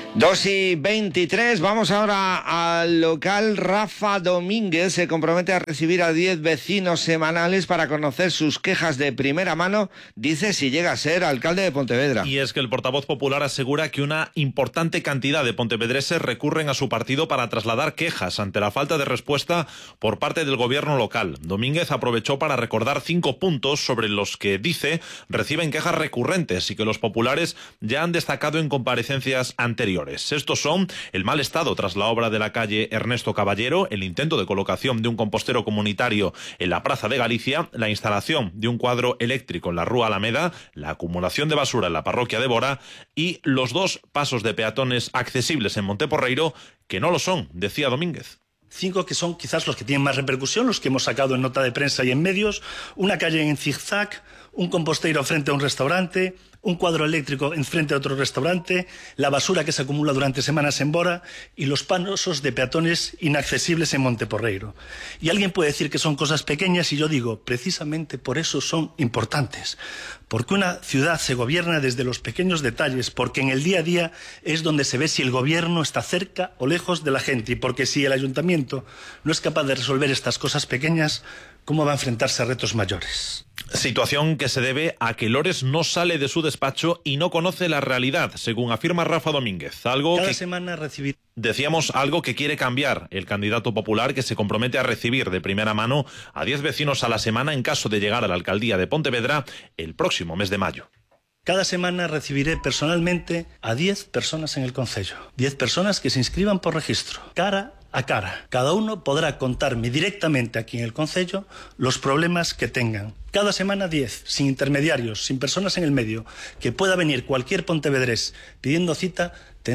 2:23, vamos ahora al local. Rafa Domínguez se compromete a recibir a 10 vecinos semanales para conocer sus quejas de primera mano, dice, si llega a ser alcalde de Pontevedra. Y es que el portavoz popular asegura que una importante cantidad de pontevedreses recurren a su partido para trasladar quejas ante la falta de respuesta por parte del gobierno local. Domínguez aprovechó para recordar 5 puntos sobre los que, dice, reciben quejas recurrentes y que los populares ya han destacado en comparecencias anteriores. Estos son el mal estado tras la obra de la calle Ernesto Caballero, el intento de colocación de un compostero comunitario en la Plaza de Galicia, la instalación de un cuadro eléctrico en la Rúa Alameda, la acumulación de basura en la parroquia de Bora y los 2 pasos de peatones accesibles en Monteporreiro, que no lo son, decía Domínguez. 5 que son quizás los que tienen más repercusión, los que hemos sacado en nota de prensa y en medios: una calle en zigzag, un composteiro frente a un restaurante, un cuadro eléctrico enfrente a otro restaurante, la basura que se acumula durante semanas en Bora y los pasos de peatones inaccesibles en Monteporreiro. Y alguien puede decir que son cosas pequeñas y yo digo, precisamente por eso son importantes. Porque una ciudad se gobierna desde los pequeños detalles, porque en el día a día es donde se ve si el gobierno está cerca o lejos de la gente, y porque si el ayuntamiento no es capaz de resolver estas cosas pequeñas, ¿cómo va a enfrentarse a retos mayores? Situación que se debe a que Lores no sale de su despacho y no conoce la realidad, según afirma Rafa Domínguez. Cada semana recibir... Decíamos algo que quiere cambiar el candidato popular, que se compromete a recibir de primera mano a 10 vecinos a la semana en caso de llegar a la alcaldía de Pontevedra el próximo mes de mayo. Cada semana recibiré personalmente a 10 personas en el concello. 10 personas que se inscriban por registro, cara a cara. Cada uno podrá contarme directamente aquí en el concello los problemas que tengan. Cada semana 10, sin intermediarios, sin personas en el medio, que pueda venir cualquier pontevedrés pidiendo cita,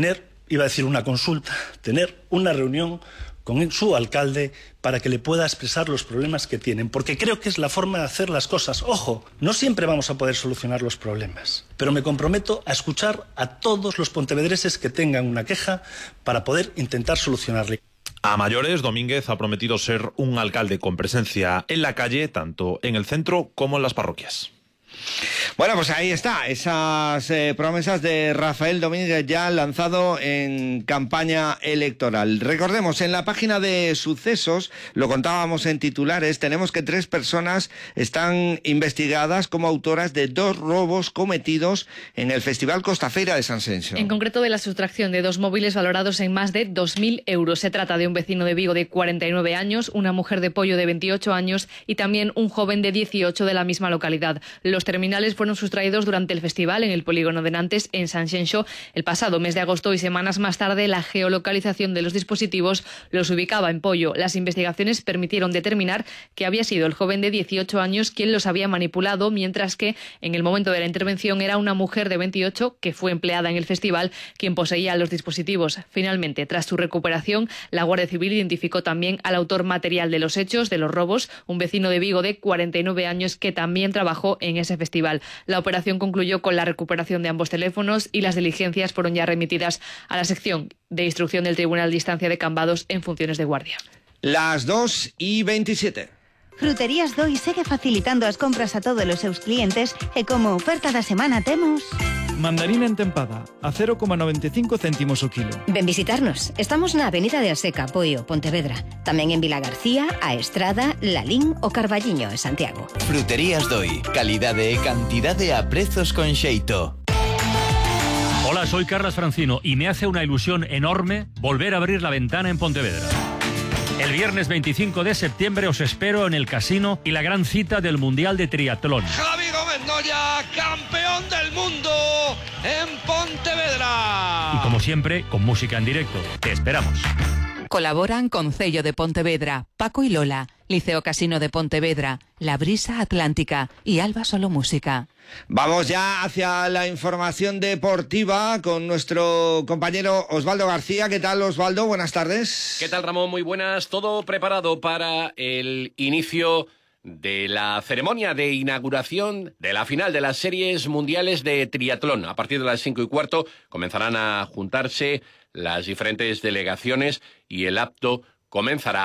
una consulta, tener una reunión con su alcalde para que le pueda expresar los problemas que tienen, porque creo que es la forma de hacer las cosas. Ojo, no siempre vamos a poder solucionar los problemas, pero me comprometo a escuchar a todos los pontevedreses que tengan una queja para poder intentar solucionarla. A mayores, Domínguez ha prometido ser un alcalde con presencia en la calle, tanto en el centro como en las parroquias. Bueno, pues ahí está, esas promesas de Rafael Domínguez ya lanzado en campaña electoral. Recordemos, en la página de sucesos, lo contábamos en titulares, tenemos que 3 personas están investigadas como autoras de 2 robos cometidos en el Festival Costafeira de Sanxenxo. En concreto, de la sustracción de 2 móviles valorados en más de 2.000 euros. Se trata de un vecino de Vigo de 49 años, una mujer de Pollo de 28 años y también un joven de 18 de la misma localidad. Los terminales fueron sustraídos durante el festival en el polígono de Nantes, en Sanxenxo, el pasado mes de agosto, y semanas más tarde la geolocalización de los dispositivos los ubicaba en Pollo. Las investigaciones permitieron determinar que había sido el joven de 18 años quien los había manipulado, mientras que en el momento de la intervención era una mujer de 28 que fue empleada en el festival quien poseía los dispositivos. Finalmente, tras su recuperación, la Guardia Civil identificó también al autor material de los hechos, de los robos, un vecino de Vigo de 49 años que también trabajó en ese festival. La operación concluyó con la recuperación de ambos teléfonos y las diligencias fueron ya remitidas a la sección de instrucción del Tribunal de Instancia de Cambados en funciones de guardia. Las 2:27. Fruterías Doi segue facilitando as compras a todos os seus clientes e como oferta da semana temos... Mandarina entempada, a 0,95 céntimos o kilo. Ven visitarnos. Estamos na Avenida de Aseca, Poio, Pontevedra. Tamén en Vila García, A Estrada, Lalín o Carballiño, en Santiago. Fruterías Doi. Calidade e cantidade a prezos con xeito. Hola, soy Carlos Francino y me hace una ilusión enorme volver a abrir la ventana en Pontevedra. El viernes 25 de septiembre os espero en el casino y la gran cita del Mundial de Triatlón. Javi Gómez Noya, campeón del mundo en Pontevedra. Y como siempre, con música en directo. Te esperamos. Colaboran Concello de Pontevedra, Paco y Lola, Liceo Casino de Pontevedra, La Brisa Atlántica y Alba Solo Música. Vamos ya hacia la información deportiva con nuestro compañero Osvaldo García. ¿Qué tal, Osvaldo? Buenas tardes. ¿Qué tal, Ramón? Muy buenas. Todo preparado para el inicio de la ceremonia de inauguración de la final de las series mundiales de triatlón. A partir de las 5:15 comenzarán a juntarse las diferentes delegaciones y el acto comenzará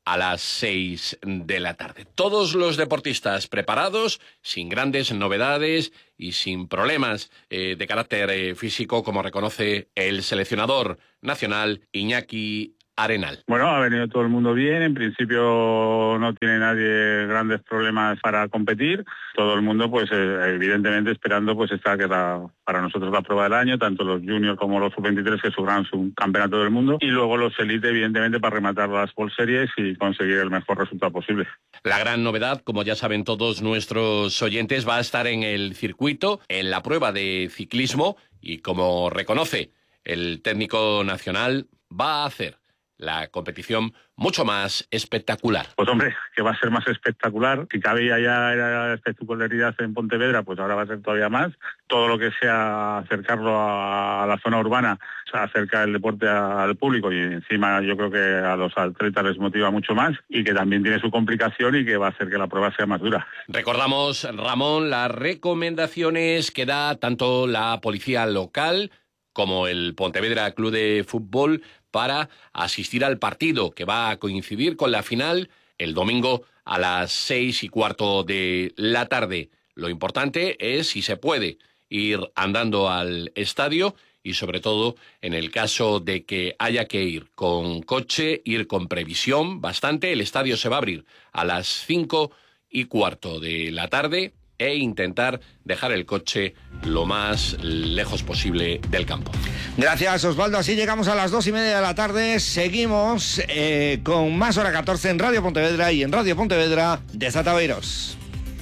a las 6 de la tarde. Todos los deportistas preparados, sin grandes novedades y sin problemas de carácter físico, como reconoce el seleccionador nacional Iñaki Arenal. Bueno, ha venido todo el mundo bien, en principio no tiene nadie grandes problemas para competir, todo el mundo pues evidentemente esperando pues esta que para nosotros la prueba del año, tanto los juniors como los sub-23 que subirán su campeonato del mundo, y luego los elite evidentemente para rematar las World Series y conseguir el mejor resultado posible. La gran novedad, como ya saben todos nuestros oyentes, va a estar en el circuito, en la prueba de ciclismo, y como reconoce el técnico nacional, va a hacer la competición mucho más espectacular. Pues hombre, que va a ser más espectacular. Si cabía ya era espectacularidad en Pontevedra, pues ahora va a ser todavía más. Todo lo que sea acercarlo a la zona urbana, o sea, acerca el deporte al público, y encima yo creo que a los atletas les motiva mucho más, y que también tiene su complicación y que va a hacer que la prueba sea más dura. Recordamos, Ramón, las recomendaciones que da tanto la policía local como el Pontevedra Club de Fútbol para asistir al partido, que va a coincidir con la final el domingo a las 6:15 de la tarde. Lo importante es, si se puede, ir andando al estadio, y sobre todo, en el caso de que haya que ir con coche, ir con previsión bastante. El estadio se va a abrir a las 5:15 de la tarde, e intentar dejar el coche lo más lejos posible del campo. Gracias, Osvaldo. Así llegamos a las 2:30 de la tarde. Seguimos con más Hora 14 en Radio Pontevedra y en Radio Pontevedra de Zataveiros.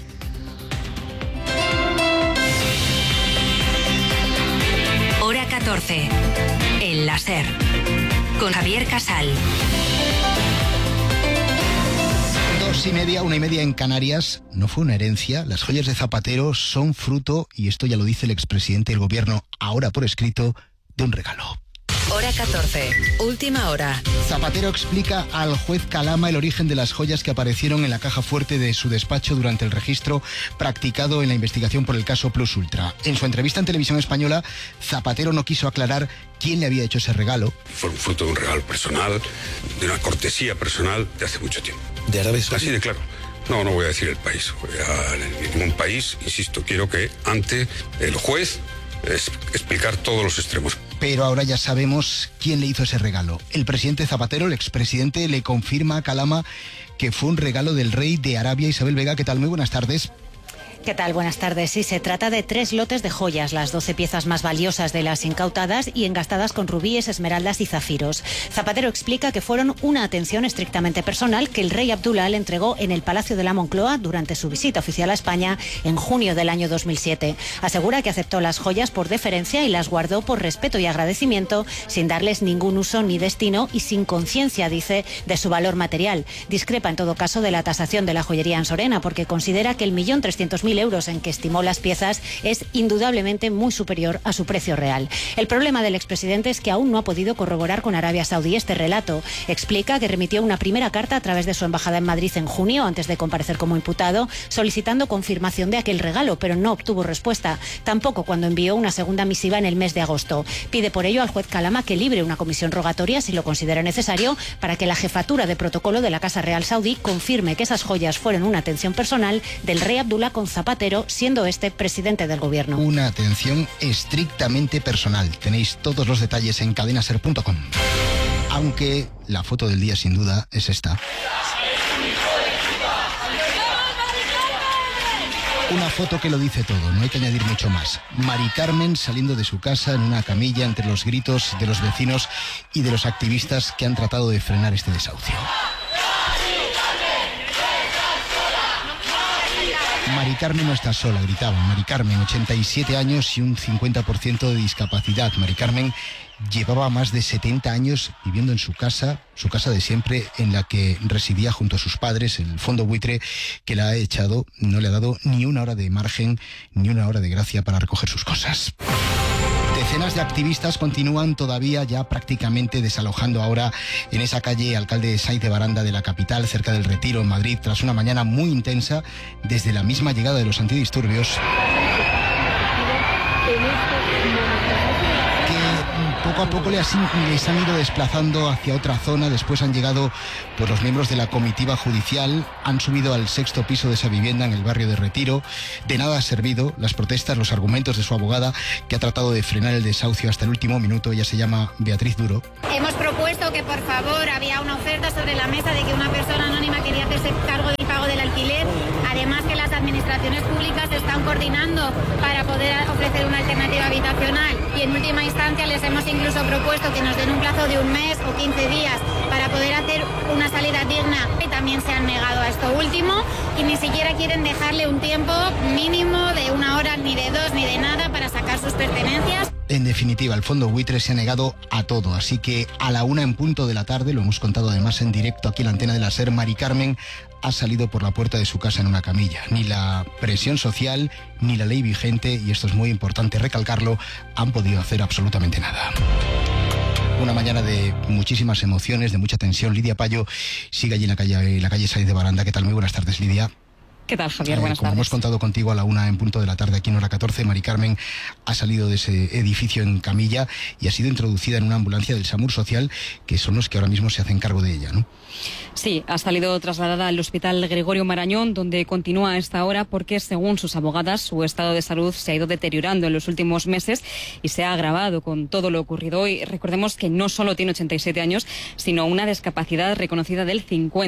Hora 14. El láser. Con Javier Casal. 2:30, 1:30 en Canarias. No fue una herencia. Las joyas de Zapatero son fruto, y esto ya lo dice el expresidente del gobierno, ahora por escrito, de un regalo. Hora 14. Última hora. Zapatero explica al juez Calama el origen de las joyas que aparecieron en la caja fuerte de su despacho durante el registro practicado en la investigación por el caso Plus Ultra. En su entrevista en Televisión Española, Zapatero no quiso aclarar quién le había hecho ese regalo. Fue un fruto de un regalo personal, de una cortesía personal de hace mucho tiempo. ¿De Arabia Saudí? Así de claro. No voy a decir el país. Voy a ningún país, insisto, quiero que ante el juez explicar todos los extremos. Pero ahora ya sabemos quién le hizo ese regalo. El presidente Zapatero, el expresidente, le confirma a Calama que fue un regalo del rey de Arabia, Isabel Vega. ¿Qué tal? Muy buenas tardes. ¿Qué tal? Buenas tardes. Sí, se trata de 3 lotes de joyas, las 12 piezas más valiosas de las incautadas y engastadas con rubíes, esmeraldas y zafiros. Zapatero explica que fueron una atención estrictamente personal que el rey Abdullah le entregó en el Palacio de la Moncloa durante su visita oficial a España en junio del año 2007. Asegura que aceptó las joyas por deferencia y las guardó por respeto y agradecimiento, sin darles ningún uso ni destino y sin conciencia, dice, de su valor material. Discrepa en todo caso de la tasación de la joyería en Sorena, porque considera que el 1.300.000 euros en que estimó las piezas es indudablemente muy superior a su precio real. El problema del expresidente es que aún no ha podido corroborar con Arabia Saudí este relato. Explica que remitió una primera carta a través de su embajada en Madrid en junio, antes de comparecer como imputado, solicitando confirmación de aquel regalo, pero no obtuvo respuesta. Tampoco cuando envió una segunda misiva en el mes de agosto. Pide por ello al juez Calama que libre una comisión rogatoria, si lo considera necesario, para que la jefatura de protocolo de la Casa Real Saudí confirme que esas joyas fueron una atención personal del rey Abdullah con Zapatero, siendo este presidente del gobierno. Una atención estrictamente personal. Tenéis todos los detalles en cadenaser.com. Aunque la foto del día sin duda es esta. Una foto que lo dice todo, no hay que añadir mucho más. Mari Carmen saliendo de su casa en una camilla entre los gritos de los vecinos y de los activistas que han tratado de frenar este desahucio. Mari Carmen no está sola, gritaban. Mari Carmen, 87 años y un 50% de discapacidad. Mari Carmen llevaba más de 70 años viviendo en su casa de siempre, en la que residía junto a sus padres. El fondo buitre que la ha echado no le ha dado ni una hora de margen, ni una hora de gracia para recoger sus cosas. Decenas de activistas continúan todavía ya prácticamente desalojando ahora en esa calle Alcalde Sáiz de Baranda de la capital, cerca del Retiro, en Madrid, tras una mañana muy intensa desde la misma llegada de los antidisturbios, que poco a poco les han ido desplazando hacia otra zona. Después han llegado pues, los miembros de la comitiva judicial, han subido al 6º piso de esa vivienda en el barrio de Retiro. De nada ha servido las protestas, los argumentos de su abogada, que ha tratado de frenar el desahucio hasta el último minuto. Ella se llama Beatriz Duro. Hemos propuesto que, por favor, había una oferta sobre la mesa de que una persona anónima quería hacerse cargo del pago del alquiler. Además, que las administraciones públicas se están coordinando para poder ofrecer una alternativa habitacional. Y en última instancia les hemos incluso propuesto que nos den un plazo de un mes o 15 días para poder hacer una salida digna. Y también se han negado a esto último y ni siquiera quieren dejarle un tiempo mínimo de 1 hora, ni de 2, ni de nada para sacar sus pertenencias. En definitiva, el fondo buitre se ha negado a todo, así que a la 1 en punto de la tarde, lo hemos contado además en directo aquí en la antena de la SER, Mari Carmen ha salido por la puerta de su casa en una camilla. Ni la presión social, ni la ley vigente, y esto es muy importante recalcarlo, han podido hacer absolutamente nada. Una mañana de muchísimas emociones, de mucha tensión. Lidia Payo sigue allí en la calle Sáenz de Baranda. ¿Qué tal? Muy buenas tardes, Lidia. ¿Qué tal, Javier? Buenas tardes. Como hemos contado contigo a la 1 en punto de la tarde aquí en hora 14, Mari Carmen ha salido de ese edificio en camilla y ha sido introducida en una ambulancia del SAMUR Social, que son los que ahora mismo se hacen cargo de ella, ¿no? Sí, ha salido trasladada al Hospital Gregorio Marañón, donde continúa a esta hora porque, según sus abogadas, su estado de salud se ha ido deteriorando en los últimos meses y se ha agravado con todo lo ocurrido hoy. Recordemos que no solo tiene 87 años, sino una discapacidad reconocida del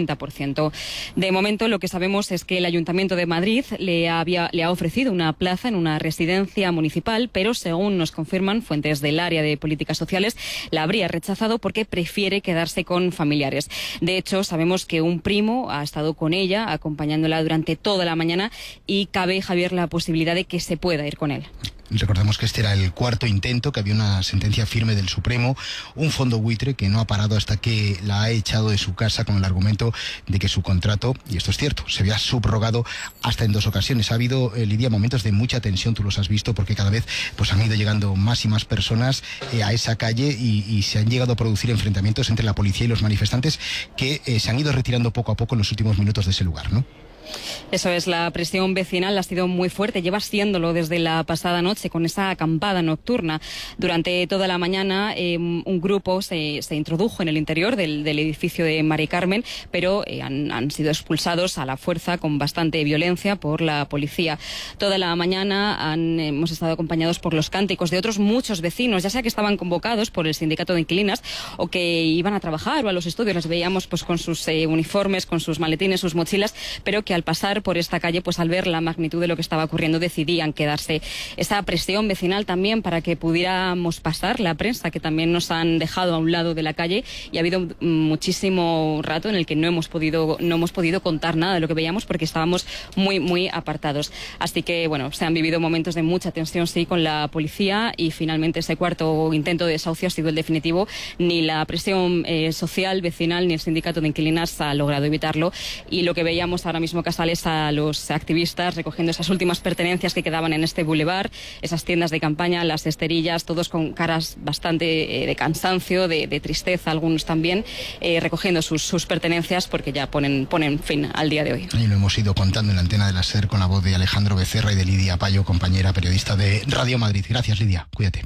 50%. De momento, lo que sabemos es que el Ayuntamiento de Madrid le ha ofrecido una plaza en una residencia municipal, pero según nos confirman fuentes del área de políticas sociales, la habría rechazado porque prefiere quedarse con familiares. De hecho, sabemos que un primo ha estado con ella, acompañándola durante toda la mañana, y cabe, Javier, la posibilidad de que se pueda ir con él. Recordemos que este era el 4º intento, que había una sentencia firme del Supremo, un fondo buitre que no ha parado hasta que la ha echado de su casa con el argumento de que su contrato, y esto es cierto, se había subrogado hasta en 2 ocasiones. Ha habido, Lidia, momentos de mucha tensión, tú los has visto, porque cada vez pues han ido llegando más y más personas a esa calle y se han llegado a producir enfrentamientos entre la policía y los manifestantes que se han ido retirando poco a poco en los últimos minutos de ese lugar, ¿no? Eso es, la presión vecinal ha sido muy fuerte, lleva siéndolo desde la pasada noche con esa acampada nocturna. Durante toda la mañana un grupo se introdujo en el interior del edificio de Mari Carmen, pero han sido expulsados a la fuerza con bastante violencia por la policía. Toda la mañana hemos estado acompañados por los cánticos de otros muchos vecinos, ya sea que estaban convocados por el sindicato de inquilinas o que iban a trabajar o a los estudios. Los veíamos pues con sus uniformes, con sus maletines, sus mochilas, pero que al pasar por esta calle, pues al ver la magnitud de lo que estaba ocurriendo, decidían quedarse. Esa presión vecinal también para que pudiéramos pasar, la prensa, que también nos han dejado a un lado de la calle, y ha habido muchísimo rato en el que no hemos podido contar nada de lo que veíamos porque estábamos muy, muy apartados. Así que, bueno, se han vivido momentos de mucha tensión, sí, con la policía, y finalmente ese 4º intento de desahucio ha sido el definitivo. Ni la presión social, vecinal, ni el sindicato de inquilinas ha logrado evitarlo, y lo que veíamos ahora mismo, Casales, a los activistas recogiendo esas últimas pertenencias que quedaban en este bulevar, esas tiendas de campaña, las esterillas, todos con caras bastante de cansancio, de tristeza, algunos también, recogiendo sus pertenencias porque ya ponen fin al día de hoy. Y lo hemos ido contando en la antena de la SER con la voz de Alejandro Becerra y de Lidia Payo, compañera periodista de Radio Madrid. Gracias, Lidia. Cuídate.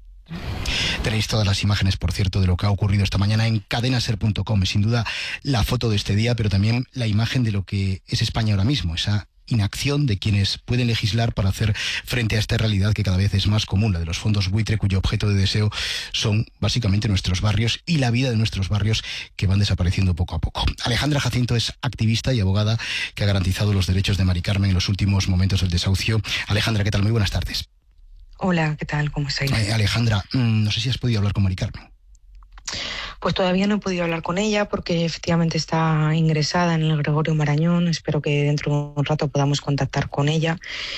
Tenéis todas las imágenes, por cierto, de lo que ha ocurrido esta mañana en cadenaser.com. Sin duda la foto de este día, pero también la imagen de lo que es España ahora mismo, esa inacción de quienes pueden legislar para hacer frente a esta realidad que cada vez es más común, la de los fondos buitre, cuyo objeto de deseo son básicamente nuestros barrios y la vida de nuestros barrios, que van desapareciendo poco a poco. Alejandra Jacinto es activista y abogada que ha garantizado los derechos de Mari Carmen en los últimos momentos del desahucio. Alejandra, ¿qué tal? Muy buenas tardes. Hola, ¿qué tal? ¿Cómo estáis? Alejandra, no sé si has podido hablar con Mari Carmen. Pues todavía no he podido hablar con ella porque efectivamente está ingresada en el Gregorio Marañón. Espero que dentro de un rato podamos contactar con ella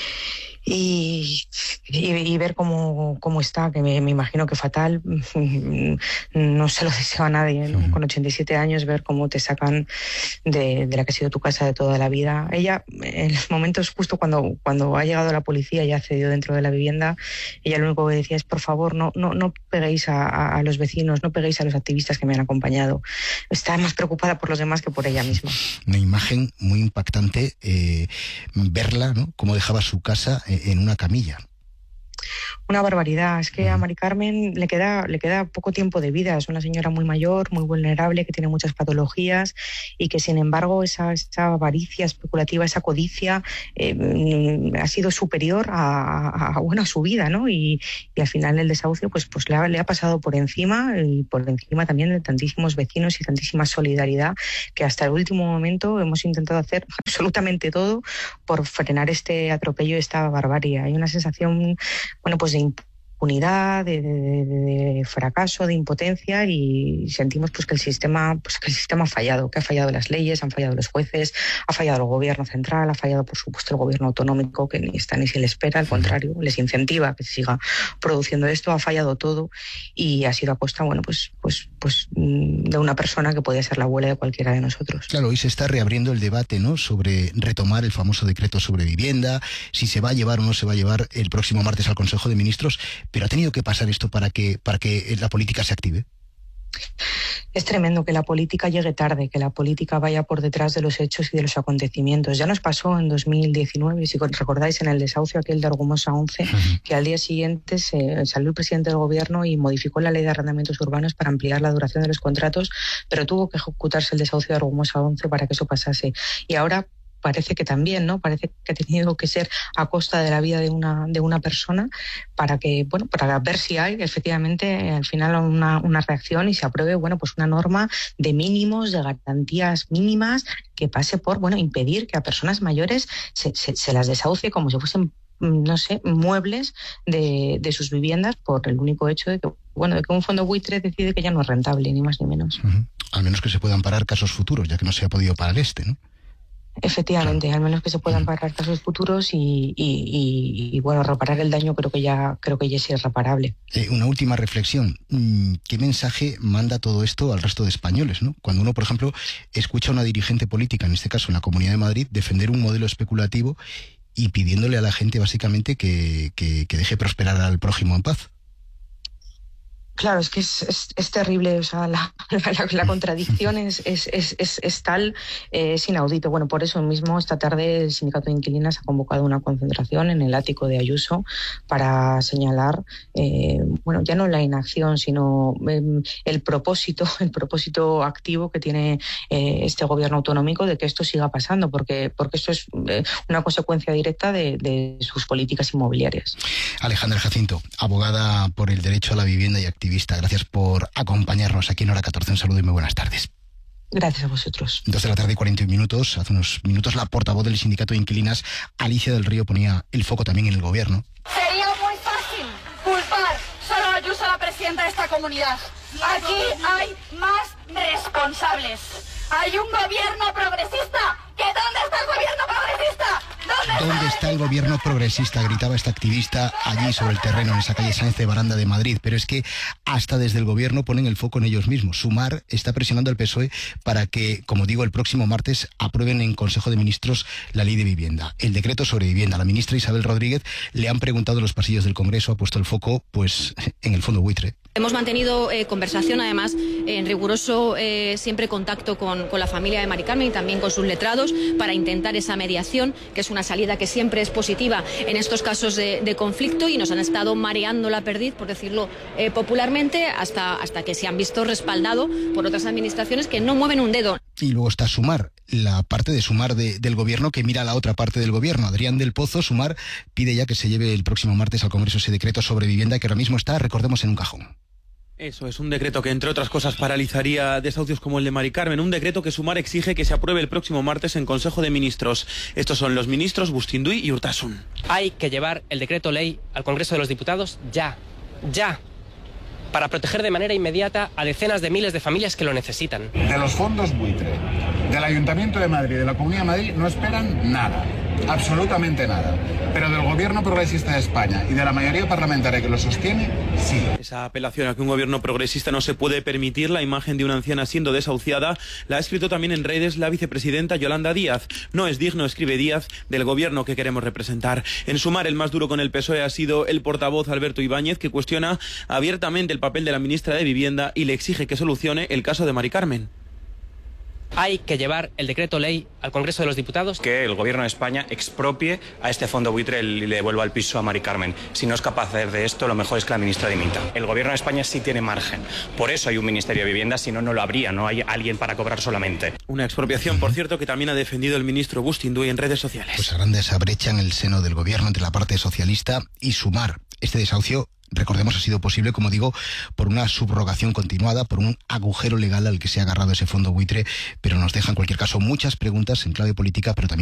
y ver cómo está, que me imagino que fatal. No se lo deseo a nadie, ¿no? Con 87 años, ver cómo te sacan de la que ha sido tu casa de toda la vida. Ella, en los momentos justo cuando ha llegado la policía y ha accedido dentro de la vivienda, ella lo único que decía es: por favor, no peguéis a los vecinos, no peguéis a los activistas que me han acompañado. Está más preocupada por los demás que por ella misma. Una imagen muy impactante, verla, ¿no? Cómo dejaba su casa en una camilla. una barbaridad. Es que a Mari Carmen le queda poco tiempo de vida. Es una señora muy mayor, muy vulnerable, que tiene muchas patologías y que, sin embargo, esa avaricia especulativa, esa codicia, ha sido superior a su vida, ¿no? Y al final el desahucio pues le ha pasado por encima, y por encima también de tantísimos vecinos y tantísima solidaridad, que hasta el último momento hemos intentado hacer absolutamente todo por frenar este atropello, esta barbarie. Hay una sensación, pues de impunidad, de fracaso, de impotencia, y sentimos que el sistema ha fallado, que ha fallado las leyes, han fallado los jueces, ha fallado el gobierno central, ha fallado por supuesto el gobierno autonómico, que ni está ni se le espera, al contrario, les incentiva que se siga produciendo esto. Ha fallado todo y ha sido a costa, de una persona que podía ser la abuela de cualquiera de nosotros. Claro, hoy se está reabriendo el debate, ¿no?, sobre retomar el famoso decreto sobre vivienda, si se va a llevar o no se va a llevar el próximo martes al Consejo de Ministros. Pero ha tenido que pasar esto para que la política se active. Es tremendo que la política llegue tarde, que la política vaya por detrás de los hechos y de los acontecimientos. Ya nos pasó en 2019, si recordáis, en el desahucio aquel de Argumosa 11, que al día siguiente salió el presidente del gobierno y modificó la ley de arrendamientos urbanos para ampliar la duración de los contratos, pero tuvo que ejecutarse el desahucio de Argumosa 11 para que eso pasase. Y ahora parece que también, ¿no? Parece que ha tenido que ser a costa de la vida de una persona para ver si hay efectivamente al final una reacción y se apruebe, una norma de mínimos, de garantías mínimas, que pase por, impedir que a personas mayores se las desahucie como si fuesen, no sé, muebles de sus viviendas, por el único hecho de que un fondo buitre decide que ya no es rentable, ni más ni menos. Al menos que se puedan parar casos futuros, ya que no se ha podido parar ¿no? Efectivamente, al menos que se puedan parar casos futuros y reparar el daño creo que ya es irreparable. Una última reflexión. ¿Qué mensaje manda todo esto al resto de españoles, ¿no? Cuando uno, por ejemplo, escucha a una dirigente política, en este caso en la Comunidad de Madrid, defender un modelo especulativo y pidiéndole a la gente básicamente que deje prosperar al prójimo en paz? Claro, es que es terrible, o sea, la contradicción es tal, es inaudito. Por eso mismo esta tarde el Sindicato de Inquilinas ha convocado una concentración en el ático de Ayuso para señalar, ya no la inacción, sino el propósito activo que tiene este gobierno autonómico de que esto siga pasando, porque esto es una consecuencia directa de sus políticas inmobiliarias. Alejandra Jacinto, abogada por el derecho a la vivienda y activista. Gracias por acompañarnos aquí en Hora 14. Un saludo y muy buenas tardes. Gracias a vosotros. 2:41. Hace unos minutos la portavoz del Sindicato de Inquilinas, Alicia del Río, ponía el foco también en el gobierno. Sería muy fácil culpar solo a Ayuso, a la presidenta de esta comunidad. Aquí hay más responsables. Hay un gobierno progresista. ¿Que dónde está el gobierno progresista? ¿Dónde está el gobierno progresista?, gritaba esta activista allí sobre el terreno, en esa calle Sáenz de Baranda de Madrid. Pero es que hasta desde el gobierno ponen el foco en ellos mismos. Sumar está presionando al PSOE para que, como digo, el próximo martes aprueben en Consejo de Ministros la ley de vivienda, el decreto sobre vivienda. La ministra Isabel Rodríguez le han preguntado en los pasillos del Congreso, ha puesto el foco en el fondo buitre. Hemos mantenido conversación, además, en riguroso siempre contacto con la familia de Mari Carmen y también con sus letrados, para intentar esa mediación, que es una salida que siempre es positiva en estos casos de conflicto, y nos han estado mareando la perdiz, por decirlo popularmente, hasta que se han visto respaldado por otras administraciones que no mueven un dedo. Y luego está Sumar, la parte de Sumar del gobierno que mira a la otra parte del gobierno. Adrián del Pozo, Sumar, pide ya que se lleve el próximo martes al Congreso ese decreto sobre vivienda que ahora mismo está, recordemos, en un cajón. Eso es un decreto que, entre otras cosas, paralizaría desahucios como el de Mari Carmen. Un decreto que Sumar exige que se apruebe el próximo martes en Consejo de Ministros. Estos son los ministros Bustinduy y Urtasun. Hay que llevar el decreto ley al Congreso de los Diputados ya, para proteger de manera inmediata a decenas de miles de familias que lo necesitan. De los fondos buitre, del Ayuntamiento de Madrid, de la Comunidad de Madrid, no esperan nada, absolutamente nada. Pero del gobierno progresista de España y de la mayoría parlamentaria que lo sostiene, sí. Esa apelación a que un gobierno progresista no se puede permitir la imagen de una anciana siendo desahuciada la ha escrito también en redes la vicepresidenta Yolanda Díaz. No es digno, escribe Díaz, del gobierno que queremos representar. En Sumar, el más duro con el PSOE ha sido el portavoz Alberto Ibáñez, que cuestiona abiertamente el papel de la ministra de Vivienda y le exige que solucione el caso de Mari Carmen. Hay que llevar el decreto ley al Congreso de los Diputados. Que el Gobierno de España expropie a este fondo buitre y le devuelva el piso a Mari Carmen. Si no es capaz de hacer de esto, lo mejor es que la ministra dimita. El Gobierno de España sí tiene margen. Por eso hay un Ministerio de Vivienda, si no, no lo habría. No hay alguien para cobrar solamente. Una expropiación, por cierto, que también ha defendido el ministro Bustinduy en redes sociales. Pues agranda esa brecha en el seno del Gobierno entre la parte socialista y Sumar. Este desahucio, recordemos, ha sido posible, como digo, por una subrogación continuada, por un agujero legal al que se ha agarrado ese fondo buitre, pero nos deja en cualquier caso muchas preguntas en clave política, pero también